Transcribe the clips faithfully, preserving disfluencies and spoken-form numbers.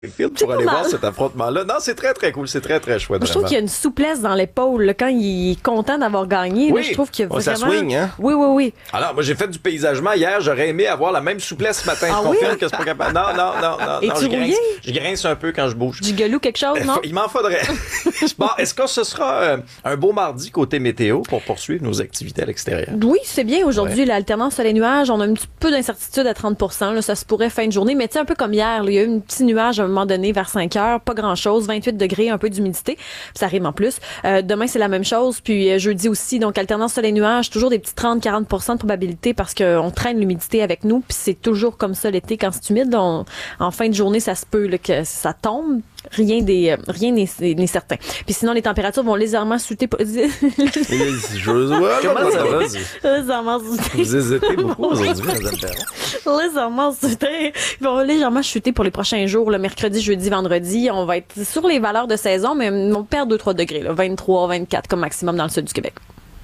pour aller voir cet affrontement-là. Non, c'est très, très cool. C'est très, très chouette. Moi, je trouve qu'il y a une souplesse dans l'épaule là, quand il est content d'avoir gagné. Oui. Là, je trouve qu'il y a ouais, vraiment... ça swing, hein? Oui, oui, oui. Alors, moi, j'ai fait du paysagement hier. J'aurais aimé avoir la même souplesse ce matin. Ah je oui? confirme que c'est pas capable. Non, non, non, non. Et non tu je, grince, rouillais? je grince un peu quand je bouge. Du gueulou, quelque chose, non? Il m'en faudrait. Bon, est-ce que ce sera euh, un beau mardi côté météo pour poursuivre nos activités à l'extérieur? Oui, c'est bien. Aujourd'hui, Ouais. l'alternance soleil-nuage, on a un petit peu d'incertitude à trente pour cent. Là, ça se pourrait fin de journée, mais tu sais, un peu comme hier, là, il y a eu un petit nuage à un moment donné vers cinq heures, pas grand-chose, vingt-huit degrés, un peu d'humidité, puis ça rime en plus. Euh, demain, c'est la même chose, puis euh, jeudi aussi, donc alternance soleil-nuage, toujours des petits trente à quarante pour cent de probabilité parce qu'on traîne l'humidité avec nous, puis c'est toujours comme ça l'été quand c'est humide. On, en fin de journée, ça se peut là, que ça tombe. Rien des, euh, rien n'est, n'est certain. Puis sinon, les températures vont légèrement chuter. Je vois, Comment ça va? légèrement chuter. Vous hésitez beaucoup aujourd'hui, Madame Perron. Légèrement chuter. Ils vont légèrement chuter pour les prochains jours, le mercredi, jeudi, vendredi. On va être sur les valeurs de saison, mais on perd deux trois degrés, là, vingt-trois, vingt-quatre comme maximum dans le sud du Québec.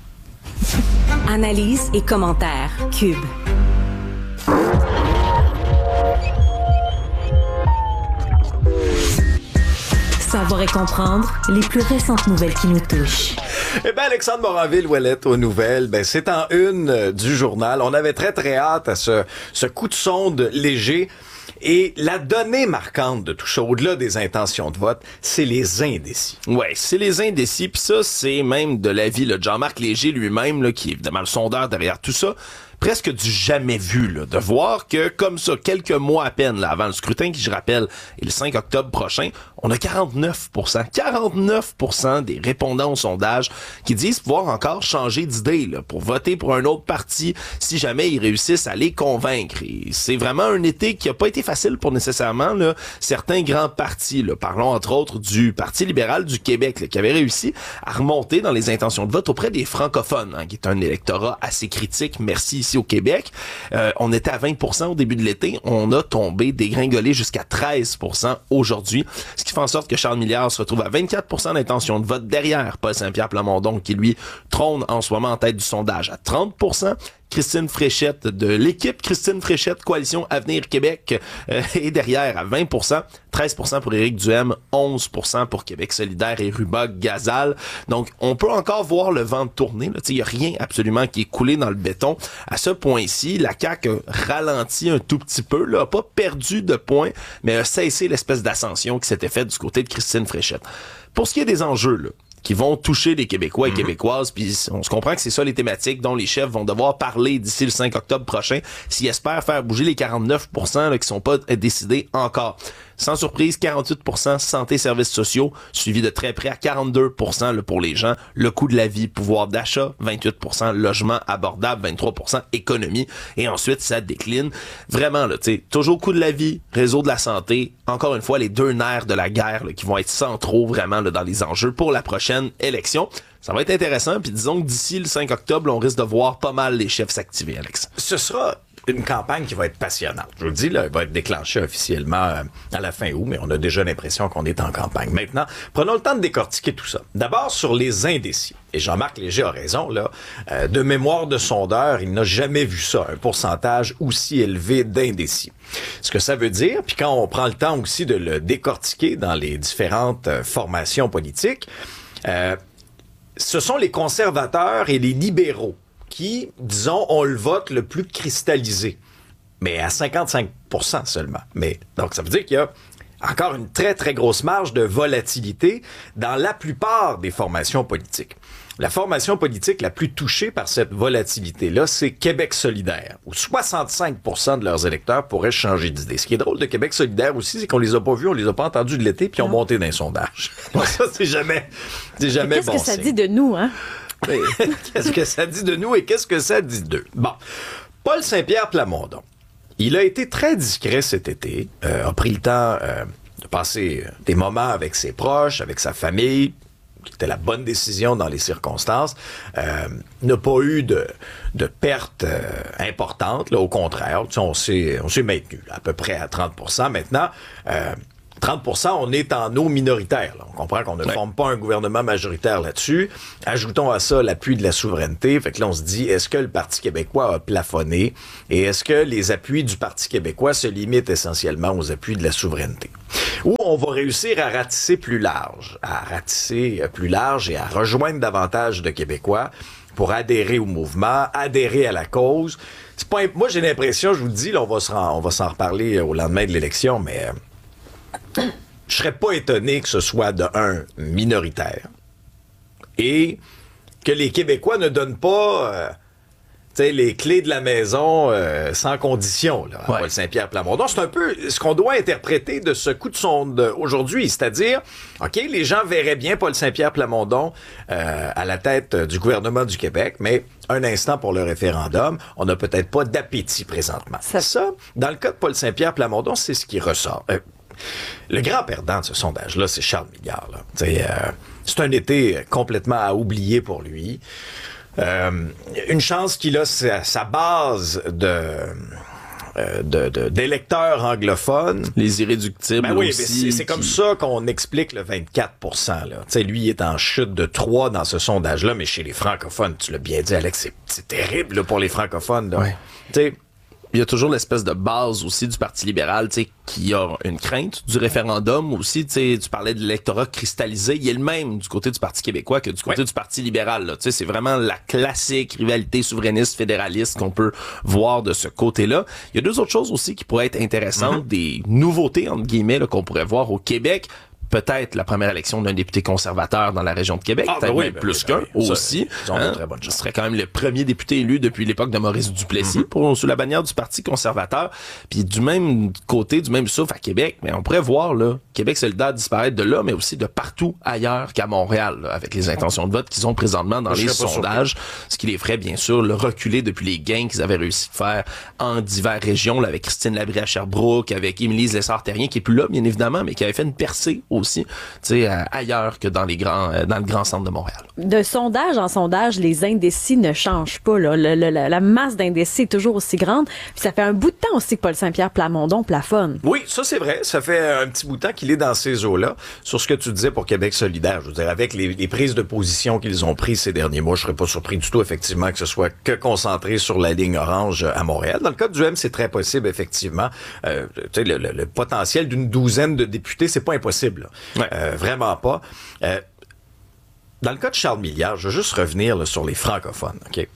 Analyse et commentaires. Cube. Savoir et comprendre les plus récentes nouvelles qui nous touchent. Eh bien, Alexandre Moranville-Ouellette aux nouvelles, ben, c'est en une euh, du journal. On avait très, très hâte à ce, ce coup de sonde léger. Et la donnée marquante de tout ça, au-delà des intentions de vote, c'est les indécis. Ouais, c'est les indécis, puis ça, c'est même de l'avis de Jean-Marc Léger lui-même, là, qui est évidemment le sondeur derrière tout ça, presque du jamais vu, là, de voir que, comme ça, quelques mois à peine, là, avant le scrutin, qui, je rappelle, est le cinq octobre prochain, on a quarante-neuf pour cent, quarante-neuf pour cent des répondants au sondage qui disent pouvoir encore changer d'idée, là, pour voter pour un autre parti si jamais ils réussissent à les convaincre. Et c'est vraiment un été qui a pas été facile pour nécessairement, là, certains grands partis, là. Parlons entre autres du Parti libéral du Québec, là, qui avait réussi à remonter dans les intentions de vote auprès des francophones, hein, qui est un électorat assez critique, merci ici au Québec. Euh, on était à vingt pour cent au début de l'été, on a tombé, dégringolé jusqu'à treize pour cent aujourd'hui, ce qui fait en sorte que Charles Milliard se retrouve à vingt-quatre pour cent d'intention de vote derrière Paul Saint-Pierre Plamondon, qui lui trône en ce moment en tête du sondage à trente pour cent. Christine Fréchette de l'équipe Christine Fréchette, Coalition Avenir Québec, euh, est derrière à vingt pour cent, treize pour cent pour Éric Duhem, onze pour cent pour Québec solidaire et Ruba Gazal. Donc, on peut encore voir le vent tourner. Il n'y a rien absolument qui est coulé dans le béton. À ce point-ci, la C A Q a ralenti un tout petit peu, là, a pas perdu de points, mais a cessé l'espèce d'ascension qui s'était faite du côté de Christine Fréchette. Pour ce qui est des enjeux, là, qui vont toucher les Québécois et Québécoises, puis on se comprend que c'est ça les thématiques dont les chefs vont devoir parler d'ici le cinq octobre prochain s'ils espèrent faire bouger les quarante-neuf pour cent là, qui sont pas décidés encore. Sans surprise, quarante-huit pour cent santé et services sociaux, suivi de très près à quarante-deux pour cent là, pour les gens, le coût de la vie, pouvoir d'achat, vingt-huit pour cent logement abordable, vingt-trois pour cent économie, et ensuite ça décline. Vraiment, là, tu sais, toujours coût de la vie, réseau de la santé, encore une fois, les deux nerfs de la guerre là, qui vont être centraux vraiment là, dans les enjeux pour la prochaine élection. Ça va être intéressant, puis disons que d'ici le cinq octobre, on risque de voir pas mal les chefs s'activer, Alex. Ce sera une campagne qui va être passionnante. Je vous le dis, là, elle va être déclenchée officiellement euh, à la fin août, mais on a déjà l'impression qu'on est en campagne. Maintenant, prenons le temps de décortiquer tout ça. D'abord, sur les indécis. Et Jean-Marc Léger a raison, là. Euh, de mémoire de sondeur, il n'a jamais vu ça, un pourcentage aussi élevé d'indécis. Ce que ça veut dire, puis quand on prend le temps aussi de le décortiquer dans les différentes euh, formations politiques, euh, ce sont les conservateurs et les libéraux qui, disons, ont le vote le plus cristallisé, mais à cinquante-cinq pour cent seulement. Mais donc, ça veut dire qu'il y a encore une très, très grosse marge de volatilité dans la plupart des formations politiques. La formation politique la plus touchée par cette volatilité-là, c'est Québec solidaire, où soixante-cinq pour cent de leurs électeurs pourraient changer d'idée. Ce qui est drôle de Québec solidaire aussi, c'est qu'on les a pas vus, on les a pas entendus de l'été, puis ils ont monté dans les sondages. Bon, ça, c'est jamais, c'est jamais Qu'est-ce bon que ça signe. dit de nous, hein? Qu'est-ce que ça dit de nous et qu'est-ce que ça dit d'eux? Bon, Paul Saint-Pierre Plamondon, il a été très discret cet été, euh, a pris le temps euh, de passer des moments avec ses proches, avec sa famille, qui était la bonne décision dans les circonstances, euh, n'a pas eu de, de pertes euh, importantes, là, au contraire, tu sais, on s'est, on s'est maintenu là, à peu près à trente pour cent maintenant. Euh, trente pour cent, on est en eau minoritaire. Là. On comprend qu'on ne ouais. forme pas un gouvernement majoritaire là-dessus. Ajoutons à ça l'appui de la souveraineté. Fait que là, on se dit, est-ce que le Parti québécois a plafonné? Et est-ce que les appuis du Parti québécois se limitent essentiellement aux appuis de la souveraineté? Ou on va réussir à ratisser plus large, à ratisser plus large et à rejoindre davantage de Québécois pour adhérer au mouvement, adhérer à la cause. C'est pas, moi, j'ai l'impression, je vous le dis, là, on va, se, on va s'en reparler au lendemain de l'élection, mais euh, je serais pas étonné que ce soit de un minoritaire et que les Québécois ne donnent pas euh, les clés de la maison euh, sans condition là, à ouais. Paul Saint-Pierre Plamondon. C'est un peu ce qu'on doit interpréter de ce coup de sonde aujourd'hui, c'est-à-dire, OK, les gens verraient bien Paul Saint-Pierre Plamondon euh, à la tête du gouvernement du Québec, mais un instant pour le référendum, on n'a peut-être pas d'appétit présentement. Ça, ça, dans le cas de Paul Saint-Pierre Plamondon, c'est ce qui ressort. Euh, le grand perdant de ce sondage-là, c'est Charles Milliard. Là. Euh, c'est un été complètement à oublier pour lui. Euh, une chance qu'il a sa, sa base de, euh, de, de d'électeurs anglophones. Les irréductibles ben oui, aussi. C'est, c'est qui... comme ça qu'on explique le vingt-quatre pour cent. Là. T'sais, lui, il est en chute de trois dans ce sondage-là, mais chez les francophones, tu l'as bien dit, Alex, c'est, c'est terrible là, pour les francophones. Là. Ouais. T'sais, il y a toujours l'espèce de base aussi du Parti libéral, tu sais, qui a une crainte du référendum aussi, tu sais, tu parlais de l'électorat cristallisé, il est le même du côté du Parti québécois que du côté ouais. du Parti libéral, là, tu sais, c'est vraiment la classique rivalité souverainiste fédéraliste qu'on peut voir de ce côté-là. Il y a deux autres choses aussi qui pourraient être intéressantes, mm-hmm. des nouveautés, entre guillemets, là, qu'on pourrait voir au Québec. Peut-être la première élection d'un député conservateur dans la région de Québec, ah, peut-être ben oui, ben plus oui, ben qu'un oui. aussi. Ça, hein? Ce serait quand même le premier député élu depuis l'époque de Maurice Duplessis mm-hmm. pour sous la bannière du Parti conservateur. Puis du même côté, du même souffle à Québec, mais on pourrait voir là Québec solidaire disparaître de là, mais aussi de partout ailleurs qu'à Montréal, là, avec les intentions de vote qu'ils ont présentement dans Je les sondages, ce qui les ferait bien sûr le reculer depuis les gains qu'ils avaient réussi à faire en diverses régions, là, avec Christine Labrie à Sherbrooke, avec Émilie Lessard-Terrien qui est plus là bien évidemment, mais qui avait fait une percée aussi, tu sais, euh, ailleurs que dans les grands, euh, dans le grand centre de Montréal. De sondage en sondage, les indécis ne changent pas. Là. Le, le, la masse d'indécis est toujours aussi grande. Puis ça fait un bout de temps aussi que Paul Saint-Pierre Plamondon plafonne. Oui, ça c'est vrai. Ça fait un petit bout de temps qu'il est dans ces eaux-là. Sur ce que tu disais pour Québec solidaire, je veux dire, avec les, les prises de position qu'ils ont prises ces derniers mois, je serais pas surpris du tout, effectivement, que ce soit que concentré sur la ligne orange à Montréal. Dans le cas du M, c'est très possible, effectivement. Euh, tu sais, le, le, le potentiel d'une douzaine de députés, c'est pas impossible, là. Ouais. Euh, vraiment pas. Euh, dans le cas de Charles Milliard, je veux juste revenir là, sur les francophones. Okay?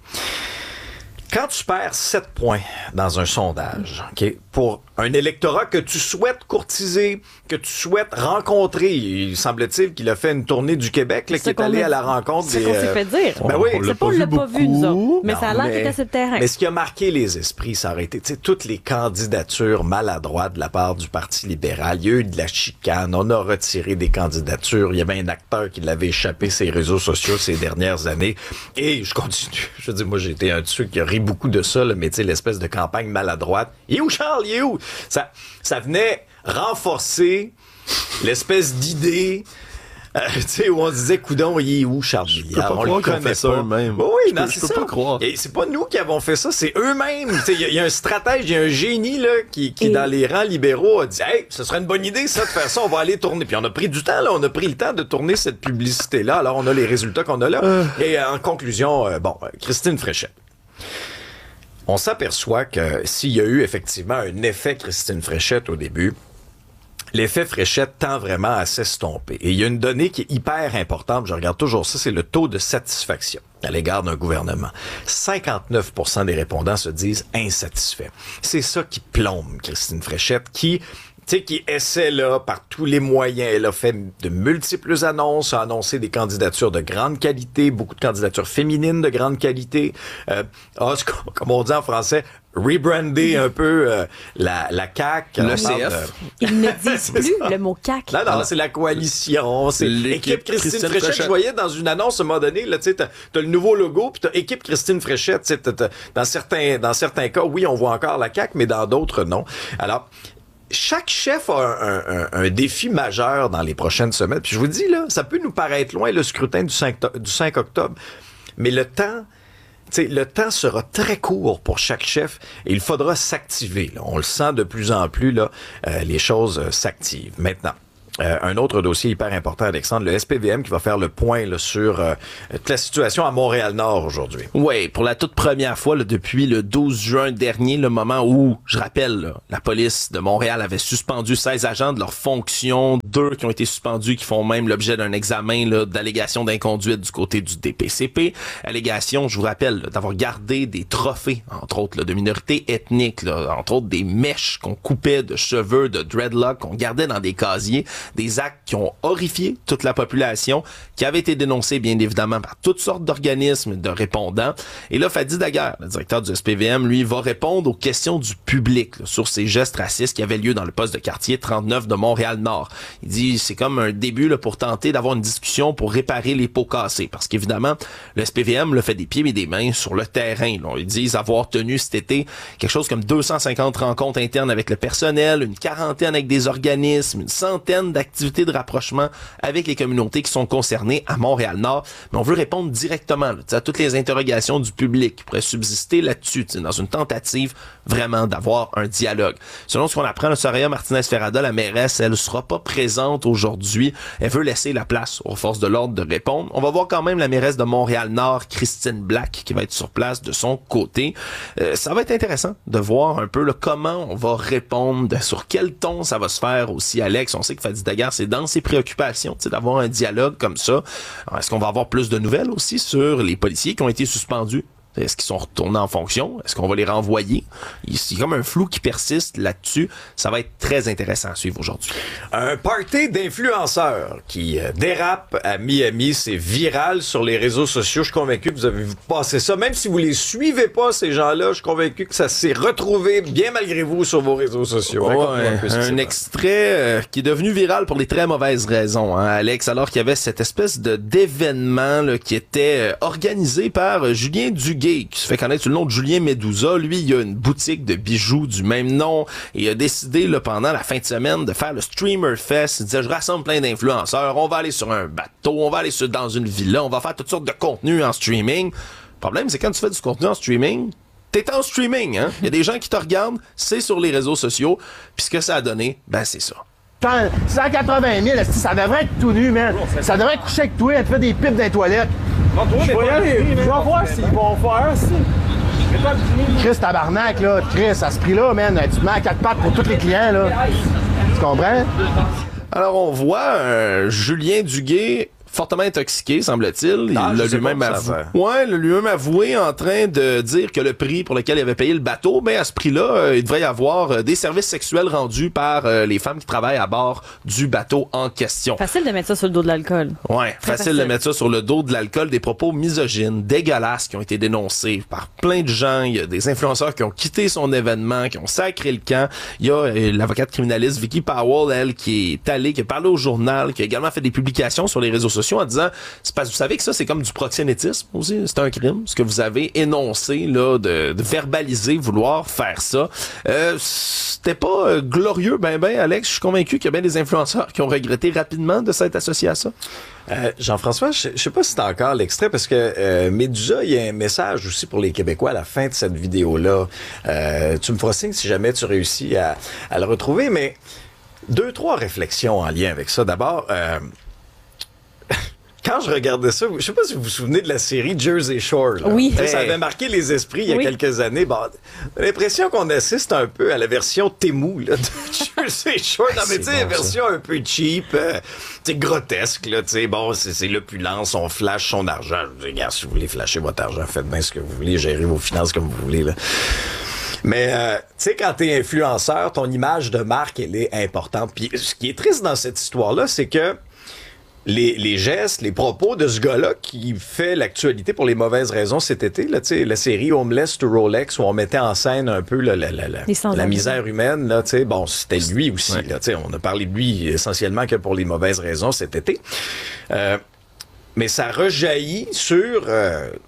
Quand tu perds sept points dans un sondage, okay, pour un électorat que tu souhaites courtiser, que tu souhaites rencontrer, il semble-t-il qu'il a fait une tournée du Québec, là, qui est allé a... à la rencontre c'est des... C'est qu'on s'est fait dire. Ben oui. C'est pas, on l'a pas vu, nous autres. Mais non, ça a l'air mais... qu'il était sur le terrain. Mais ce qui a marqué les esprits, ça aurait été, tu sais, toutes les candidatures maladroites de la part du Parti libéral. Il y a eu de la chicane, on a retiré des candidatures. Il y avait un acteur qui l'avait échappé ses réseaux sociaux ces dernières années. Et je continue. Je veux dire, moi, j'ai été un de ceux qui a ri beaucoup de ça, là, mais tu sais, l'espèce de campagne maladroite. Il est où, Charles? Il est où? Ça, ça venait renforcer l'espèce d'idée, euh, tu sais, où on se disait, coudon, il est où, Charles Milliard? On le connaît ça eux-mêmes. Oui, oui, je non, peux, c'est je peux ça. pas croire. Et c'est pas nous qui avons fait ça, c'est eux-mêmes. Il y, y a un stratège, il y a un génie là qui, qui Et... dans les rangs libéraux, a dit, hey, ce serait une bonne idée, ça, de faire ça, on va aller tourner. Puis on a pris du temps, là, on a pris le temps de tourner cette publicité-là. Alors on a les résultats qu'on a là. Euh... Et en conclusion, euh, bon, Christine Fréchette. On s'aperçoit que s'il y a eu effectivement un effet Christine Fréchette au début, l'effet Fréchette tend vraiment à s'estomper. Et il y a une donnée qui est hyper importante, je regarde toujours ça, c'est le taux de satisfaction à l'égard d'un gouvernement. cinquante-neuf pour cent des répondants se disent insatisfaits. C'est ça qui plombe Christine Fréchette, qui... tu sais, qui essaie, là, par tous les moyens. Elle a fait de multiples annonces, a annoncé des candidatures de grande qualité, beaucoup de candidatures féminines de grande qualité. Euh, a, comme on dit en français, rebrander un peu euh, la, la C A Q. Le C F. De... Ils ne disent plus le mot C A Q. Non, non, non, c'est la coalition. C'est l'équipe Christine, Christine Fréchette. Fréchette. Je voyais dans une annonce à un moment donné, là, tu sais, t'as, t'as le nouveau logo, puis t'as équipe Christine Fréchette. Tu sais, t'as, t'as, dans certains, dans certains cas, oui, on voit encore la C A Q, mais dans d'autres, non. Alors, chaque chef a un, un, un défi majeur dans les prochaines semaines. Puis je vous dis, là, ça peut nous paraître loin, le scrutin du cinq, du cinq octobre, mais le temps t'sais, le temps sera très court pour chaque chef et il faudra s'activer. Là. On le sent de plus en plus, là, euh, les choses euh, s'activent. Maintenant, Euh, un autre dossier hyper important, Alexandre, le S P V M qui va faire le point là, sur euh, toute la situation à Montréal-Nord aujourd'hui. Oui, pour la toute première fois là, depuis le douze juin dernier, le moment où, je rappelle, là, la police de Montréal avait suspendu seize agents de leurs fonctions, deux qui ont été suspendus, qui font même l'objet d'un examen là, d'allégation d'inconduite du côté du D P C P. Allégation, je vous rappelle, là, d'avoir gardé des trophées, entre autres, là, de minorités ethniques, là, entre autres des mèches qu'on coupait de cheveux, de dreadlocks, qu'on gardait dans des casiers. Des actes qui ont horrifié toute la population, qui avaient été dénoncés bien évidemment par toutes sortes d'organismes de répondants. Et là, Fadi Daguerre, le directeur du S P V M, lui, va répondre aux questions du public là, sur ces gestes racistes qui avaient lieu dans le poste de quartier trente-neuf de Montréal-Nord. Il dit c'est comme un début là, pour tenter d'avoir une discussion pour réparer les pots cassés. Parce qu'évidemment, le S P V M le fait des pieds et des mains sur le terrain. Là. Ils disent avoir tenu cet été quelque chose comme deux cent cinquante rencontres internes avec le personnel, une quarantaine avec des organismes, une centaine d'activités de rapprochement avec les communautés qui sont concernées à Montréal-Nord. Mais on veut répondre directement là, à toutes les interrogations du public qui pourraient subsister là-dessus, dans une tentative vraiment d'avoir un dialogue. Selon ce qu'on apprend, là, Soraya Martinez-Ferrada, la mairesse, elle sera pas présente aujourd'hui. Elle veut laisser la place aux forces de l'ordre de répondre. On va voir quand même la mairesse de Montréal-Nord, Christine Black, qui va être sur place de son côté. Euh, ça va être intéressant de voir un peu là, comment on va répondre, sur quel ton ça va se faire aussi, Alex. On sait que Fadi Daguerre, c'est dans ses préoccupations, d'avoir un dialogue comme ça. Alors, est-ce qu'on va avoir plus de nouvelles aussi sur les policiers qui ont été suspendus? Est-ce qu'ils sont retournés en fonction? Est-ce qu'on va les renvoyer? Il y a comme un flou qui persiste là-dessus. Ça va être très intéressant à suivre aujourd'hui. Un party d'influenceurs qui euh, dérape à Miami. C'est viral sur les réseaux sociaux. Je suis convaincu que vous avez vu passer ça. Même si vous les suivez pas, ces gens-là, je suis convaincu que ça s'est retrouvé bien malgré vous sur vos réseaux sociaux. Ouais, un, un extrait euh, qui est devenu viral pour les très mauvaises raisons, hein, Alex, alors qu'il y avait cette espèce de d'événement là, qui était euh, organisé par euh, Julien Duguay, qui se fait connaître sous le nom de Julien Medusa. Lui, il a une boutique de bijoux du même nom et il a décidé là, pendant la fin de semaine de faire le Streamer Fest. Il disait, je rassemble plein d'influenceurs, on va aller sur un bateau, on va aller sur, dans une villa, on va faire toutes sortes de contenus en streaming. Le problème, c'est quand tu fais du contenu en streaming, t'es en streaming, hein? Il y a des gens qui te regardent, c'est sur les réseaux sociaux, puis ce que ça a donné, ben c'est ça. cent quatre-vingt mille, ça devrait être tout nu, man. Ça devrait être couché avec toi, elle te fait des pipes dans les toilettes. Je vais y aller, je vais voir s'ils vont faire ça. Chris, tabarnak, là. Chris, à ce prix-là, man, tu te mets à quatre pattes pour tous les clients, là. Tu comprends? Alors, on voit un Julien Duguay fortement intoxiqué, semble-t-il. Il l'a lui-même avoué. Ouais, il l'a lui-même avoué en train de dire que le prix pour lequel il avait payé le bateau, ben à ce prix-là, euh, il devrait y avoir euh, des services sexuels rendus par euh, les femmes qui travaillent à bord du bateau en question. Facile de mettre ça sur le dos de l'alcool. Ouais, facile, facile de mettre ça sur le dos de l'alcool. Des propos misogynes, dégueulasses qui ont été dénoncés par plein de gens. Il y a des influenceurs qui ont quitté son événement, qui ont sacré le camp. Il y a euh, l'avocate criminaliste Vicky Powell, elle, qui est allée, qui a parlé au journal, qui a également fait des publications sur les réseaux sociaux en disant, c'est parce que vous savez que ça, c'est comme du proxénétisme aussi, c'est un crime, ce que vous avez énoncé, là, de, de verbaliser, vouloir faire ça. Euh, c'était pas euh, glorieux, ben ben, Alex, je suis convaincu qu'il y a bien des influenceurs qui ont regretté rapidement de s'être associés à ça. Euh, Jean-François, je, je sais pas si c'est encore l'extrait, parce que euh, Médusa, il y a un message aussi pour les Québécois à la fin de cette vidéo-là. Euh, tu me feras signe si jamais tu réussis à, à le retrouver, mais deux, trois réflexions en lien avec ça. D'abord, euh, quand je regardais ça, je sais pas si vous vous souvenez de la série Jersey Shore. Là. Oui. Ça avait marqué les esprits il y a oui. quelques années. Bon, j'ai l'impression qu'on assiste un peu à la version Temu là, de Jersey Shore. Non, mais tu sais, bon, version un peu cheap, euh, tu sais, grotesque. Là, bon, c'est, c'est l'opulence, on flash son argent. Je dis, regarde, si vous voulez flasher votre argent, faites bien ce que vous voulez, gérez vos finances comme vous voulez. Là. Mais, euh, tu sais, quand t'es influenceur, ton image de marque, elle est importante. Puis ce qui est triste dans cette histoire-là, c'est que Les, les gestes, les propos de ce gars-là qui fait l'actualité pour les mauvaises raisons cet été, là, la série Homeless to Rolex, où on mettait en scène un peu là, la, la, la, la misère humaine, là, bon, c'était lui aussi. Ouais. Là, on a parlé de lui essentiellement que pour les mauvaises raisons cet été. Euh, mais ça rejaillit sur... Euh,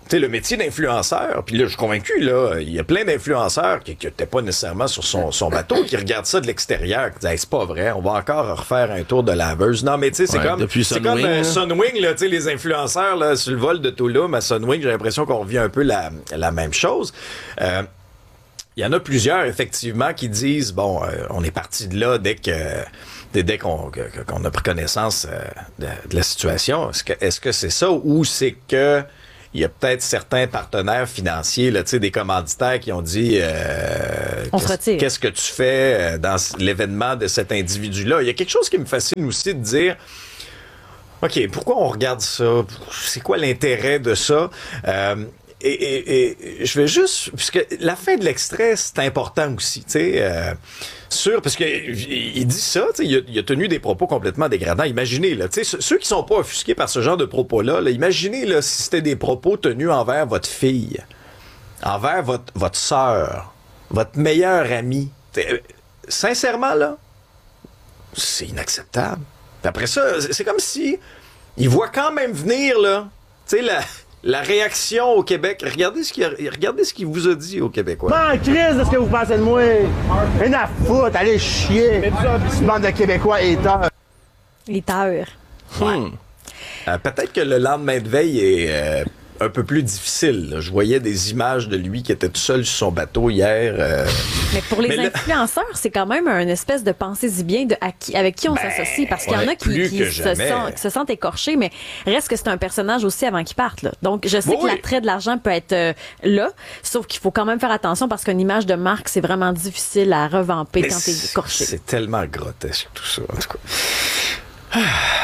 tu sais, le métier d'influenceur, puis là, je suis convaincu, là, il y a plein d'influenceurs qui n'étaient pas nécessairement sur son, son bateau, qui regardent ça de l'extérieur, qui disent hey, c'est pas vrai, on va encore refaire un tour de laveuse. Non, mais tu sais, c'est Ouais, comme, depuis c'est Sunwing, comme euh, là. Sunwing, là, tu sais, les influenceurs là, sur le vol de Tulum à Sunwing, j'ai l'impression qu'on revient un peu la, la même chose. Euh, il y en a plusieurs, effectivement, qui disent, bon, euh, on est parti de là dès que... dès qu'on, qu'on a pris connaissance euh, de, de la situation. Est-ce que, est-ce que c'est ça ou c'est que il y a peut-être certains partenaires financiers, là, tu sais, des commanditaires qui ont dit euh, On se qu'est-ce, retire. qu'est-ce que tu fais dans l'événement de cet individu-là? Il y a quelque chose qui me fascine aussi de dire OK, pourquoi on regarde ça? C'est quoi l'intérêt de ça? Euh, et, et, et je vais juste... Puisque la fin de l'extrait, c'est important aussi, tu sais... Euh, Sûr, parce que il dit ça, il a, il a tenu des propos complètement dégradants. Imaginez, là, ceux qui sont pas offusqués par ce genre de propos-là, là, imaginez là, si c'était des propos tenus envers votre fille, envers votre, votre sœur, votre meilleure amie. T'sais, sincèrement, là, c'est inacceptable. Puis après ça, c'est comme si il voit quand même venir, là, tu sais, la... La réaction au Québec, regardez ce qu'il a, regardez ce qu'il vous a dit aux Québécois. Pas en crise de ce que vous pensez de moi. Rien à foutre, allez chier. Une bande de Québécois haters. Les tailleurs. Hmm. Euh, peut-être que le lendemain de veille est euh, un peu plus difficile. Là. Je voyais des images de lui qui était tout seul sur son bateau hier. Euh... Mais pour les Mais le- influenceurs, c'est quand même un espèce de pensée-y bien de à qui- avec qui on Ben, s'associe. Parce qu'il y en ouais, a qui, plus qui que se, jamais. sentent, qui se sentent écorchés, mais reste que c'est un personnage aussi avant qu'il parte. Là. Donc, je sais Oui, que oui. l'attrait de l'argent peut être euh, là, sauf qu'il faut quand même faire attention parce qu'une image de marque, c'est vraiment difficile à revamper Mais quand t'es c'est- écorché. C'est tellement grotesque tout ça, en tout cas.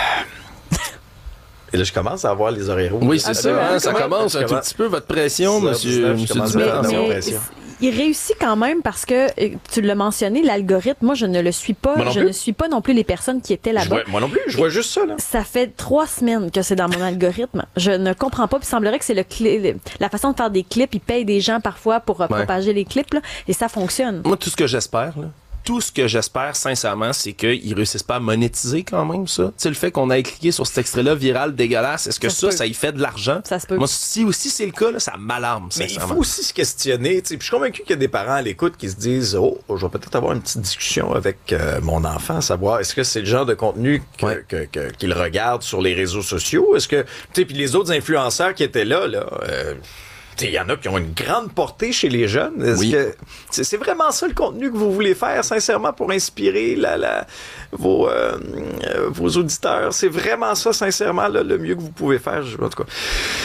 Et là, je commence à avoir les oreilles rouges. Oui, c'est Ah, ça, ben, hein, ça je commence un tout commence- petit peu votre pression, six heures monsieur, dix-neuf, je monsieur commence à Dupont. faire attention. Mais pression. il réussit quand même parce que, euh, tu l'as mentionné, l'algorithme, moi, je ne le suis pas. Moi non Je plus. ne suis pas non plus les personnes qui étaient Je là-bas. vois- moi non plus, je vois juste ça, là. Ça fait trois semaines que c'est dans mon algorithme. Je ne comprends pas. Puis il semblerait que c'est le cli- le- la façon de faire des clips. Ils payent des gens parfois pour euh, Ouais. propager les clips, là, et ça fonctionne. Moi, tout ce que j'espère, là, tout ce que j'espère, sincèrement, c'est qu'ils réussissent pas à monétiser quand même, ça. Tu sais, le fait qu'on ait cliqué sur cet extrait-là viral, dégueulasse, est-ce que Ça se ça, peut. ça y fait de l'argent? Ça se peut. Moi, si aussi c'est le cas, là, ça m'alarme, Mais il sincèrement. faut aussi se questionner. tu sais, Puis je suis convaincu qu'il y a des parents à l'écoute qui se disent oh, je vais peut-être avoir une petite discussion avec euh, mon enfant, savoir est-ce que c'est le genre de contenu que, Ouais. que- que- qu'il regarde sur les réseaux sociaux. Est-ce que. Tu sais, puis les autres influenceurs qui étaient là, là. euh, tu sais, il y en a qui ont une grande portée chez les jeunes. Est-ce Oui. que c'est, c'est vraiment ça le contenu que vous voulez faire, sincèrement, pour inspirer la, la, vos, euh, euh, vos auditeurs? C'est vraiment ça, sincèrement, là, le mieux que vous pouvez faire, je- en tout cas.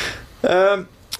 Euh,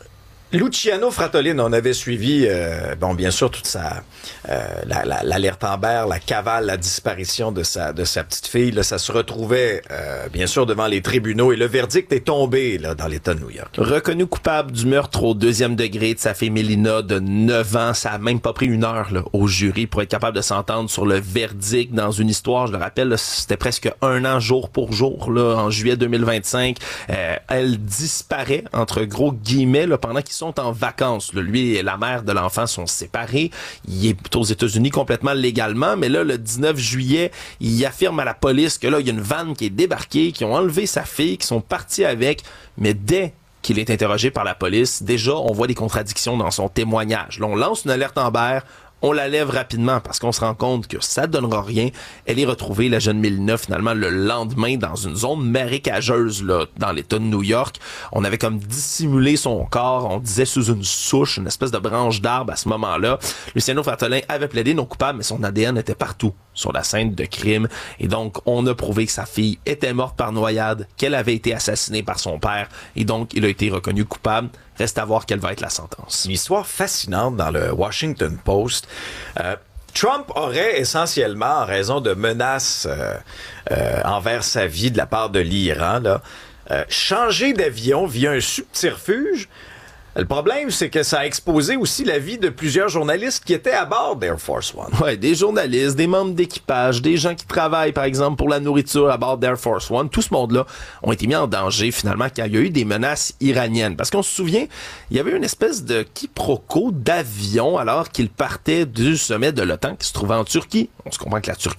Luciano Fratellini, on avait suivi, euh, bon, bien sûr, toute sa, euh, la- la- l'alerte Amber, la cavale, la disparition de sa, de sa petite fille. Là, ça se retrouvait, euh, bien sûr, devant les tribunaux et le verdict est tombé là, dans l'État de New York. Reconnu coupable du meurtre au deuxième degré de sa fille Mélina de neuf ans. Ça a même pas pris une heure là, au jury pour être capable de s'entendre sur le verdict dans une histoire. Je le rappelle, là, c'était presque un an jour pour jour là, en juillet deux mille vingt-cinq. Euh, elle disparaît, entre gros guillemets, là, pendant qu'ils sont en vacances. Là. Lui et la mère de l'enfant sont séparés. Il est aux États-Unis complètement légalement, mais là, le dix-neuf juillet, il affirme à la police que là, il y a une vanne qui est débarquée, qui ont enlevé sa fille, qui sont partis avec, mais dès qu'il est interrogé par la police, déjà, on voit des contradictions dans son témoignage. Là, on lance une alerte Amber, on la lève rapidement parce qu'on se rend compte que ça donnera rien. Elle est retrouvée, la jeune Mélina, finalement, le lendemain dans une zone marécageuse là, dans l'État de New York. On avait comme dissimulé son corps, on disait sous une souche, une espèce de branche d'arbre à ce moment-là. Luciano Fratellini avait plaidé non coupable, mais son A D N était partout sur la scène de crime. Et donc, on a prouvé que sa fille était morte par noyade, qu'elle avait été assassinée par son père. Et donc, il a été reconnu coupable. Reste à voir quelle va être la sentence. Une histoire fascinante dans le Washington Post. Euh, Trump aurait essentiellement, en raison de menaces euh, euh, envers sa vie de la part de l'Iran, là, euh, changé d'avion via un subterfuge. Le problème, c'est que ça a exposé aussi la vie de plusieurs journalistes qui étaient à bord d'Air Force One. Ouais, des journalistes, des membres d'équipage, des gens qui travaillent, par exemple, pour la nourriture à bord d'Air Force One. Tout ce monde-là ont été mis en danger, finalement, quand il y a eu des menaces iraniennes. Parce qu'on se souvient, il y avait une espèce de quiproquo d'avion alors qu'ils partaient du sommet de l'OTAN qui se trouvait en Turquie. On se comprend que la Turquie,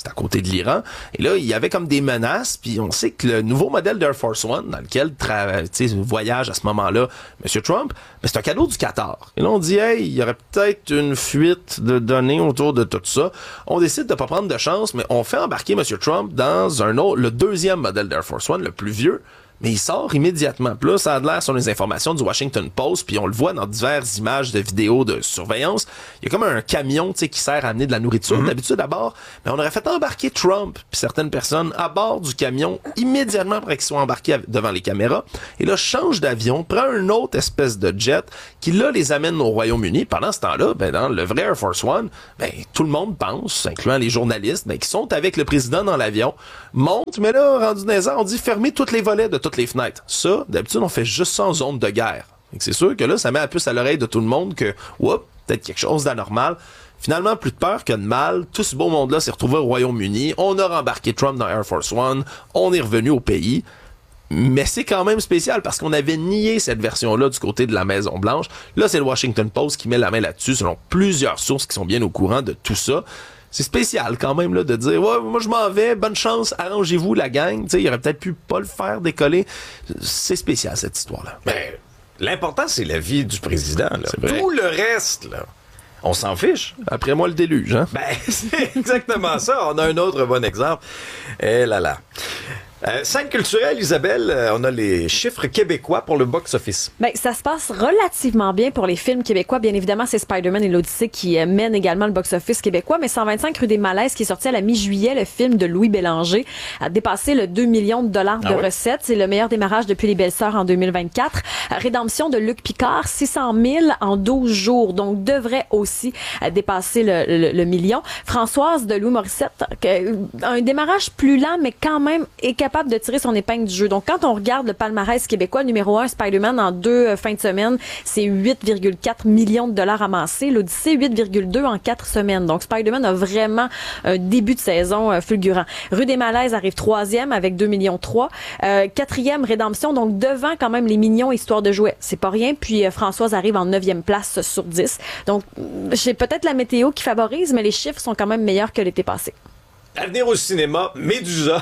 c'est à côté de l'Iran. Et là, il y avait comme des menaces, puis on sait que le nouveau modèle d'Air Force One, dans lequel tra- voyage à ce moment-là M. Trump, ben, c'est un cadeau du Qatar. Et là, on dit, hey, il y aurait peut-être une fuite de données autour de tout ça. On décide de pas prendre de chance, mais on fait embarquer M. Trump dans un autre, le deuxième modèle d'Air Force One, le plus vieux, mais il sort immédiatement. Puis là, ça a l'air sur les informations du Washington Post, puis on le voit dans diverses images de vidéos de surveillance. Il y a comme un camion, tu sais, qui sert à amener de la nourriture. Mm-hmm. D'habitude, à bord, mais on aurait fait embarquer Trump puis certaines personnes à bord du camion immédiatement après qu'ils soient embarqués devant les caméras. Et là, change d'avion, prend une autre espèce de jet qui, là, les amène au Royaume-Uni. Pendant ce temps-là, ben, dans le vrai Air Force One, ben, tout le monde pense, incluant les journalistes, ben, qui sont avec le président dans l'avion, montent, mais là, rendu dans les airs, on dit fermer tous les volets de toutes les fenêtres. Ça, d'habitude, on fait juste ça en zone de guerre. C'est sûr que là, ça met la puce à l'oreille de tout le monde que, oups, peut-être quelque chose d'anormal. Finalement, plus de peur que de mal. Tout ce beau monde-là s'est retrouvé au Royaume-Uni. On a rembarqué Trump dans Air Force One. On est revenu au pays. Mais c'est quand même spécial parce qu'on avait nié cette version-là du côté de la Maison-Blanche. Là, c'est le Washington Post qui met la main là-dessus, selon plusieurs sources qui sont bien au courant de tout ça. C'est spécial quand même là de dire ouais, moi je m'en vais, bonne chance, arrangez-vous la gang. Tu sais, il aurait peut-être pu pas le faire décoller. C'est spécial cette histoire-là. Ben, l'important c'est la vie du président. Là. Tout le reste, là, on s'en fiche. Après moi le déluge, hein. Ben c'est exactement ça. On a un autre bon exemple. Eh là là. Euh, scène culturelle, Isabelle, euh, on a les chiffres québécois pour le box-office. Ben, ça se passe relativement bien pour les films québécois. Bien évidemment, c'est Spider-Man et l'Odyssée qui euh, mènent également le box-office québécois. Mais cent vingt-cinq rue des Malaises, qui est sorti à la mi-juillet, le film de Louis Bélanger, a dépassé le deux millions de dollars de ah ouais? recettes. C'est le meilleur démarrage depuis Les Belles-Sœurs en deux mille vingt-quatre. Euh, Rédemption de Luc Picard, six cent mille en douze jours. Donc, devrait aussi euh, dépasser le, le, le million. Françoise de Louis Morissette, euh, un démarrage plus lent, mais quand même est capable de tirer son épingle du jeu. Donc, quand on regarde le palmarès québécois, numéro un, Spider-Man, en deux euh, fins de semaine, c'est huit virgule quatre millions de dollars amassés. L'Odyssée, huit virgule deux en quatre semaines. Donc, Spider-Man a vraiment un début de saison euh, fulgurant. Rue des Malaises arrive troisième avec deux millions trois. Euh, quatrième, Rédemption, donc devant quand même les Mignons, Histoire de jouets. C'est pas rien. Puis, euh, Françoise arrive en neuvième place sur dix. Donc, c'est peut-être la météo qui favorise, mais les chiffres sont quand même meilleurs que l'été passé. À venir au cinéma, Médusa.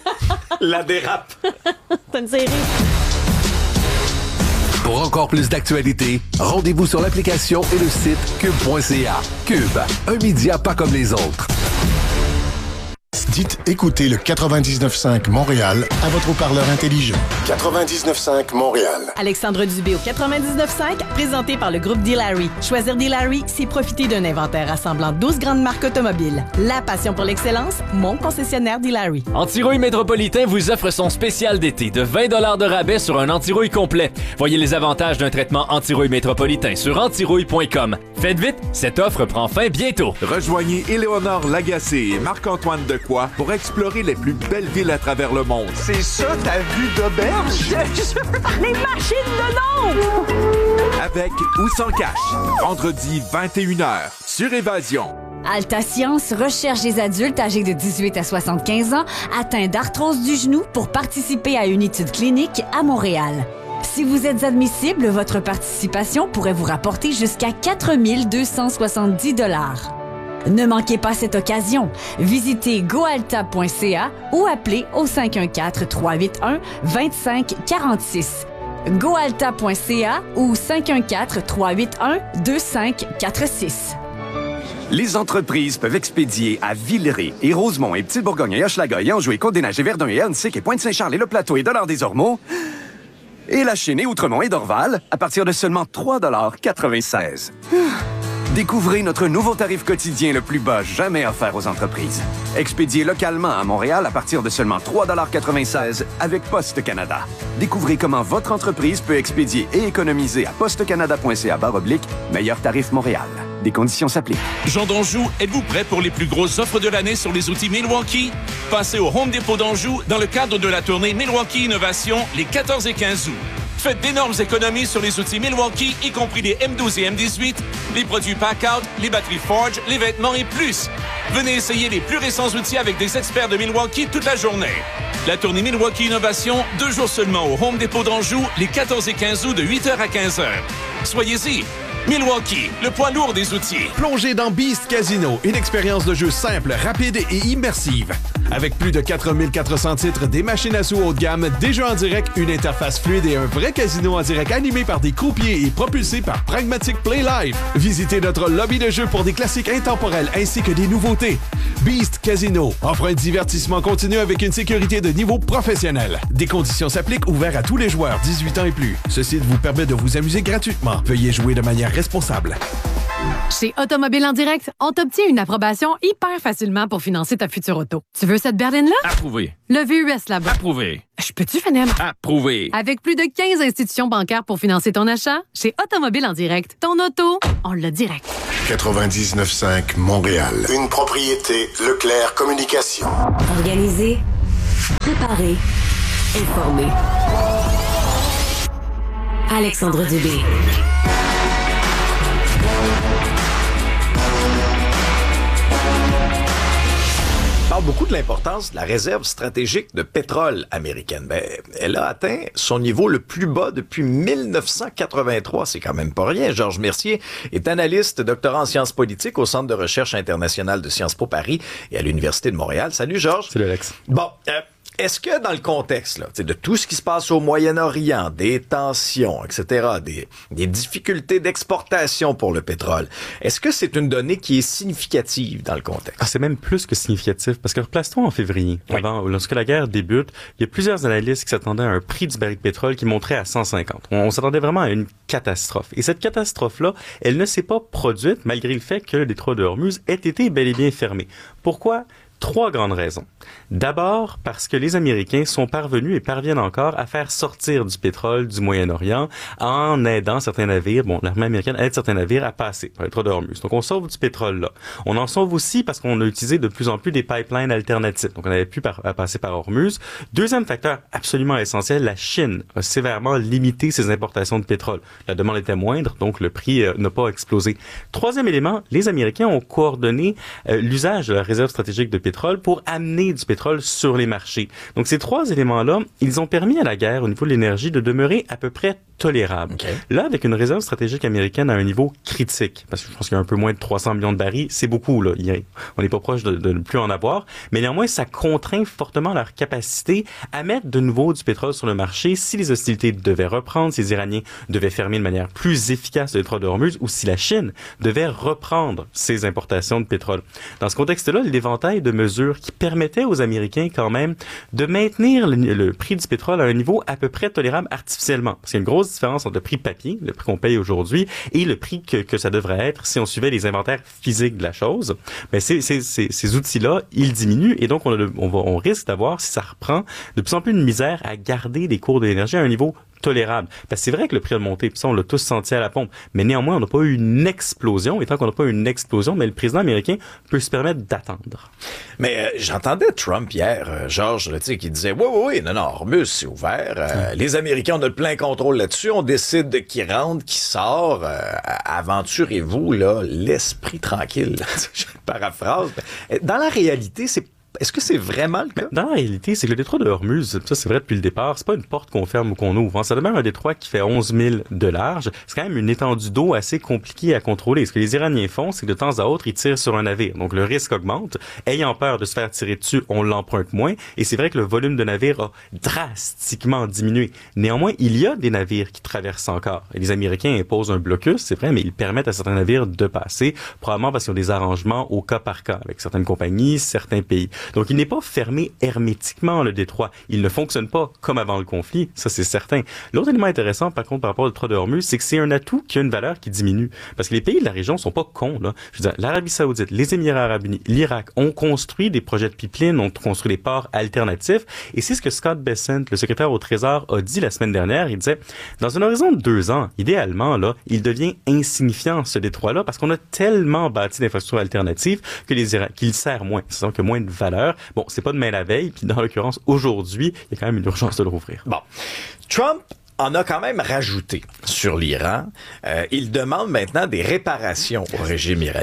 La dérape. C'est une série. Pour encore plus d'actualités, rendez-vous sur l'application et le site cube point c a. Cube, un média pas comme les autres. Dites écoutez le quatre-vingt-dix-neuf cinq Montréal à votre haut-parleur intelligent. quatre-vingt-dix-neuf cinq Montréal. Alexandre Dubé au quatre-vingt-dix-neuf cinq, présenté par le groupe D-Larry. Choisir D-Larry, c'est profiter d'un inventaire rassemblant douze grandes marques automobiles. La passion pour l'excellence, mon concessionnaire D-Larry. Antirouille Métropolitain vous offre son spécial d'été de vingt dollars de rabais sur un antirouille complet. Voyez les avantages d'un traitement antirouille métropolitain sur antirouille point com. Faites vite, cette offre prend fin bientôt. Rejoignez Éléonore Lagacé et Marc-Antoine Decoy pour explorer les plus belles villes à travers le monde. C'est ça ta vue d'auberge? Les machines de l'ombre! Avec ou sans cash. Vendredi vingt et une heures sur Évasion. Alta Science recherche des adultes âgés de dix-huit à soixante-quinze ans atteints d'arthrose du genou pour participer à une étude clinique à Montréal. Si vous êtes admissible, votre participation pourrait vous rapporter jusqu'à quatre mille deux cent soixante-dix dollars. Ne manquez pas cette occasion. Visitez goalta point c a ou appelez au cinq un quatre, trois huit un, deux cinq quatre six. goalta point c a ou cinq un quatre, trois huit un, deux cinq quatre six. Les entreprises peuvent expédier à Villeray et Rosemont et Petite-Bourgogne et Hochelaga et Anjou et Côte-des-Neiges et Verdun et Annecy et Pointe-Saint-Charles et Le Plateau et Dollard-des-Ormeaux et La Chênaie, Outremont et Dorval à partir de seulement trois dollars quatre-vingt-seize. Découvrez notre nouveau tarif quotidien le plus bas jamais offert aux entreprises. Expédié localement à Montréal à partir de seulement trois dollars quatre-vingt-seize avec Poste Canada. Découvrez comment votre entreprise peut expédier et économiser à postecanada point c a barre oblique meilleur tarif Montréal. Des conditions s'appliquent. Jean d'Anjou, êtes-vous prêt pour les plus grosses offres de l'année sur les outils Milwaukee? Passez au Home Depot d'Anjou dans le cadre de la tournée Milwaukee Innovation les quatorze et quinze août. Faites d'énormes économies sur les outils Milwaukee, y compris les M douze et M dix-huit, les produits Packout, les batteries Forge, les vêtements et plus. Venez essayer les plus récents outils avec des experts de Milwaukee toute la journée. La tournée Milwaukee Innovation, deux jours seulement au Home Depot d'Anjou, les quatorze et quinze août de huit heures à quinze heures. Soyez-y. Milwaukee, le poids lourd des outils. Plongez dans Beast Casino, une expérience de jeu simple, rapide et immersive. Avec plus de quatre mille quatre cents titres, des machines à sous haut de gamme, des jeux en direct, une interface fluide et un vrai casino en direct animé par des croupiers et propulsé par Pragmatic Play Live. Visitez notre lobby de jeu pour des classiques intemporels ainsi que des nouveautés. Beast Casino offre un divertissement continu avec une sécurité de niveau professionnel. Des conditions s'appliquent, ouverts à tous les joueurs dix-huit ans et plus. Ce site vous permet de vous amuser gratuitement. Veuillez jouer de manière responsable. Chez Automobile en direct, on t'obtient une approbation hyper facilement pour financer ta future auto. Tu veux cette berline-là? Approuvé. Le V U S là-bas. Approuvé. Je peux-tu finir? Approuvé. Avec plus de quinze institutions bancaires pour financer ton achat, chez Automobile en direct, ton auto, on l'a direct. quatre-vingt-dix-neuf cinq Montréal. Une propriété Leclerc Communication. Organiser, préparer, informer. Alexandre Dubé. On parle beaucoup de l'importance de la réserve stratégique de pétrole américaine. Ben, elle a atteint son niveau le plus bas depuis mille neuf cent quatre-vingt-trois. C'est quand même pas rien. Georges Mercier est analyste, doctorant en sciences politiques au Centre de recherche internationale de Sciences Po Paris et à l'Université de Montréal. Salut Georges. Salut Alex. Bon, euh, est-ce que dans le contexte là, de tout ce qui se passe au Moyen-Orient, des tensions, et cetera, des, des difficultés d'exportation pour le pétrole, est-ce que c'est une donnée qui est significative dans le contexte? Ah, c'est même plus que significatif, parce que replace-toi en février. Oui. Avant, lorsque la guerre débute, il y a plusieurs analystes qui s'attendaient à un prix du baril de pétrole qui monterait à cent cinquante. On, on s'attendait vraiment à une catastrophe. Et cette catastrophe-là, elle ne s'est pas produite malgré le fait que le détroit de Hormuz ait été bel et bien fermé. Pourquoi? Trois grandes raisons. D'abord, parce que les Américains sont parvenus et parviennent encore à faire sortir du pétrole du Moyen-Orient en aidant certains navires, bon, l'armée américaine aide certains navires à passer par le détroit de Hormuz. Donc, on sauve du pétrole là. On en sauve aussi parce qu'on a utilisé de plus en plus des pipelines alternatifs. Donc, on avait pu par, passer par Hormuz. Deuxième facteur absolument essentiel, la Chine a sévèrement limité ses importations de pétrole. La demande était moindre, donc le prix euh, n'a pas explosé. Troisième élément, les Américains ont coordonné euh, l'usage de la réserve stratégique de pétrole pétrole pour amener du pétrole sur les marchés. Donc, ces trois éléments-là, ils ont permis à la guerre, au niveau de l'énergie, de demeurer à peu près tolérable. Okay. Là, avec une réserve stratégique américaine à un niveau critique, parce que je pense qu'il y a un peu moins de trois cents millions de barils, c'est beaucoup, là. Il a, on n'est pas proche de, de ne plus en avoir, mais néanmoins, ça contraint fortement leur capacité à mettre de nouveau du pétrole sur le marché si les hostilités devaient reprendre, si les Iraniens devaient fermer de manière plus efficace le détroit de Hormuz, ou si la Chine devait reprendre ses importations de pétrole. Dans ce contexte-là, l'éventail de mesures qui permettaient aux Américains quand même de maintenir le, le prix du pétrole à un niveau à peu près tolérable artificiellement. Parce qu'il y a une grosse différence entre le prix papier, le prix qu'on paye aujourd'hui, et le prix que, que ça devrait être si on suivait les inventaires physiques de la chose. Mais ces, ces, ces, ces outils-là, ils diminuent et donc on, a le, on, va, on risque d'avoir, si ça reprend, de plus en plus de misère à garder les cours de l'énergie à un niveau tolérable. Parce que c'est vrai que le prix a monté, puis ça, on l'a tous senti à la pompe. Mais néanmoins, on n'a pas eu une explosion. Et tant qu'on n'a pas eu une explosion, mais le président américain peut se permettre d'attendre. Mais euh, j'entendais Trump hier, euh, Georges, là, qui disait « Oui, oui, oui, non, non, Hormuz, c'est ouvert. Euh, mmh. Les Américains, on a le plein contrôle là-dessus. On décide de qui rentre, qui sort. Euh, aventurez-vous, là, l'esprit tranquille. » Je paraphrase. Dans la réalité, c'est Est-ce que c'est vraiment le cas? Dans la réalité, c'est que le détroit de Hormuz, ça c'est vrai depuis le départ, c'est pas une porte qu'on ferme ou qu'on ouvre. Ça demeure un détroit qui fait onze mille de large. C'est quand même une étendue d'eau assez compliquée à contrôler. Ce que les Iraniens font, c'est que de temps à autre, ils tirent sur un navire. Donc le risque augmente. Ayant peur de se faire tirer dessus, on l'emprunte moins. Et c'est vrai que le volume de navires a drastiquement diminué. Néanmoins, il y a des navires qui traversent encore. Et les Américains imposent un blocus, c'est vrai, mais ils permettent à certains navires de passer, probablement parce qu'ils ont des arrangements au cas par cas avec certaines compagnies, certains pays. Donc, il n'est pas fermé hermétiquement, le détroit. Il ne fonctionne pas comme avant le conflit, ça c'est certain. L'autre élément intéressant, par contre, par rapport au détroit de Hormuz, c'est que c'est un atout qui a une valeur qui diminue. Parce que les pays de la région sont pas cons, là. Je veux dire, l'Arabie Saoudite, les Émirats Arabes Unis, l'Irak ont construit des projets de pipeline, ont construit des ports alternatifs. Et c'est ce que Scott Bessent, le secrétaire au Trésor, a dit la semaine dernière. Il disait, dans un horizon de deux ans, idéalement, là, il devient insignifiant, ce détroit-là, parce qu'on a tellement bâti d'infrastructures alternatives que les Ira- qu'il sert moins. C'est-à-dire qu'il y a moins de valeur. Bon, c'est pas demain la veille, puis dans l'occurrence, aujourd'hui, il y a quand même une urgence de le rouvrir. Bon. Trump en a quand même rajouté sur l'Iran. Euh, il demande maintenant des réparations au régime iranien.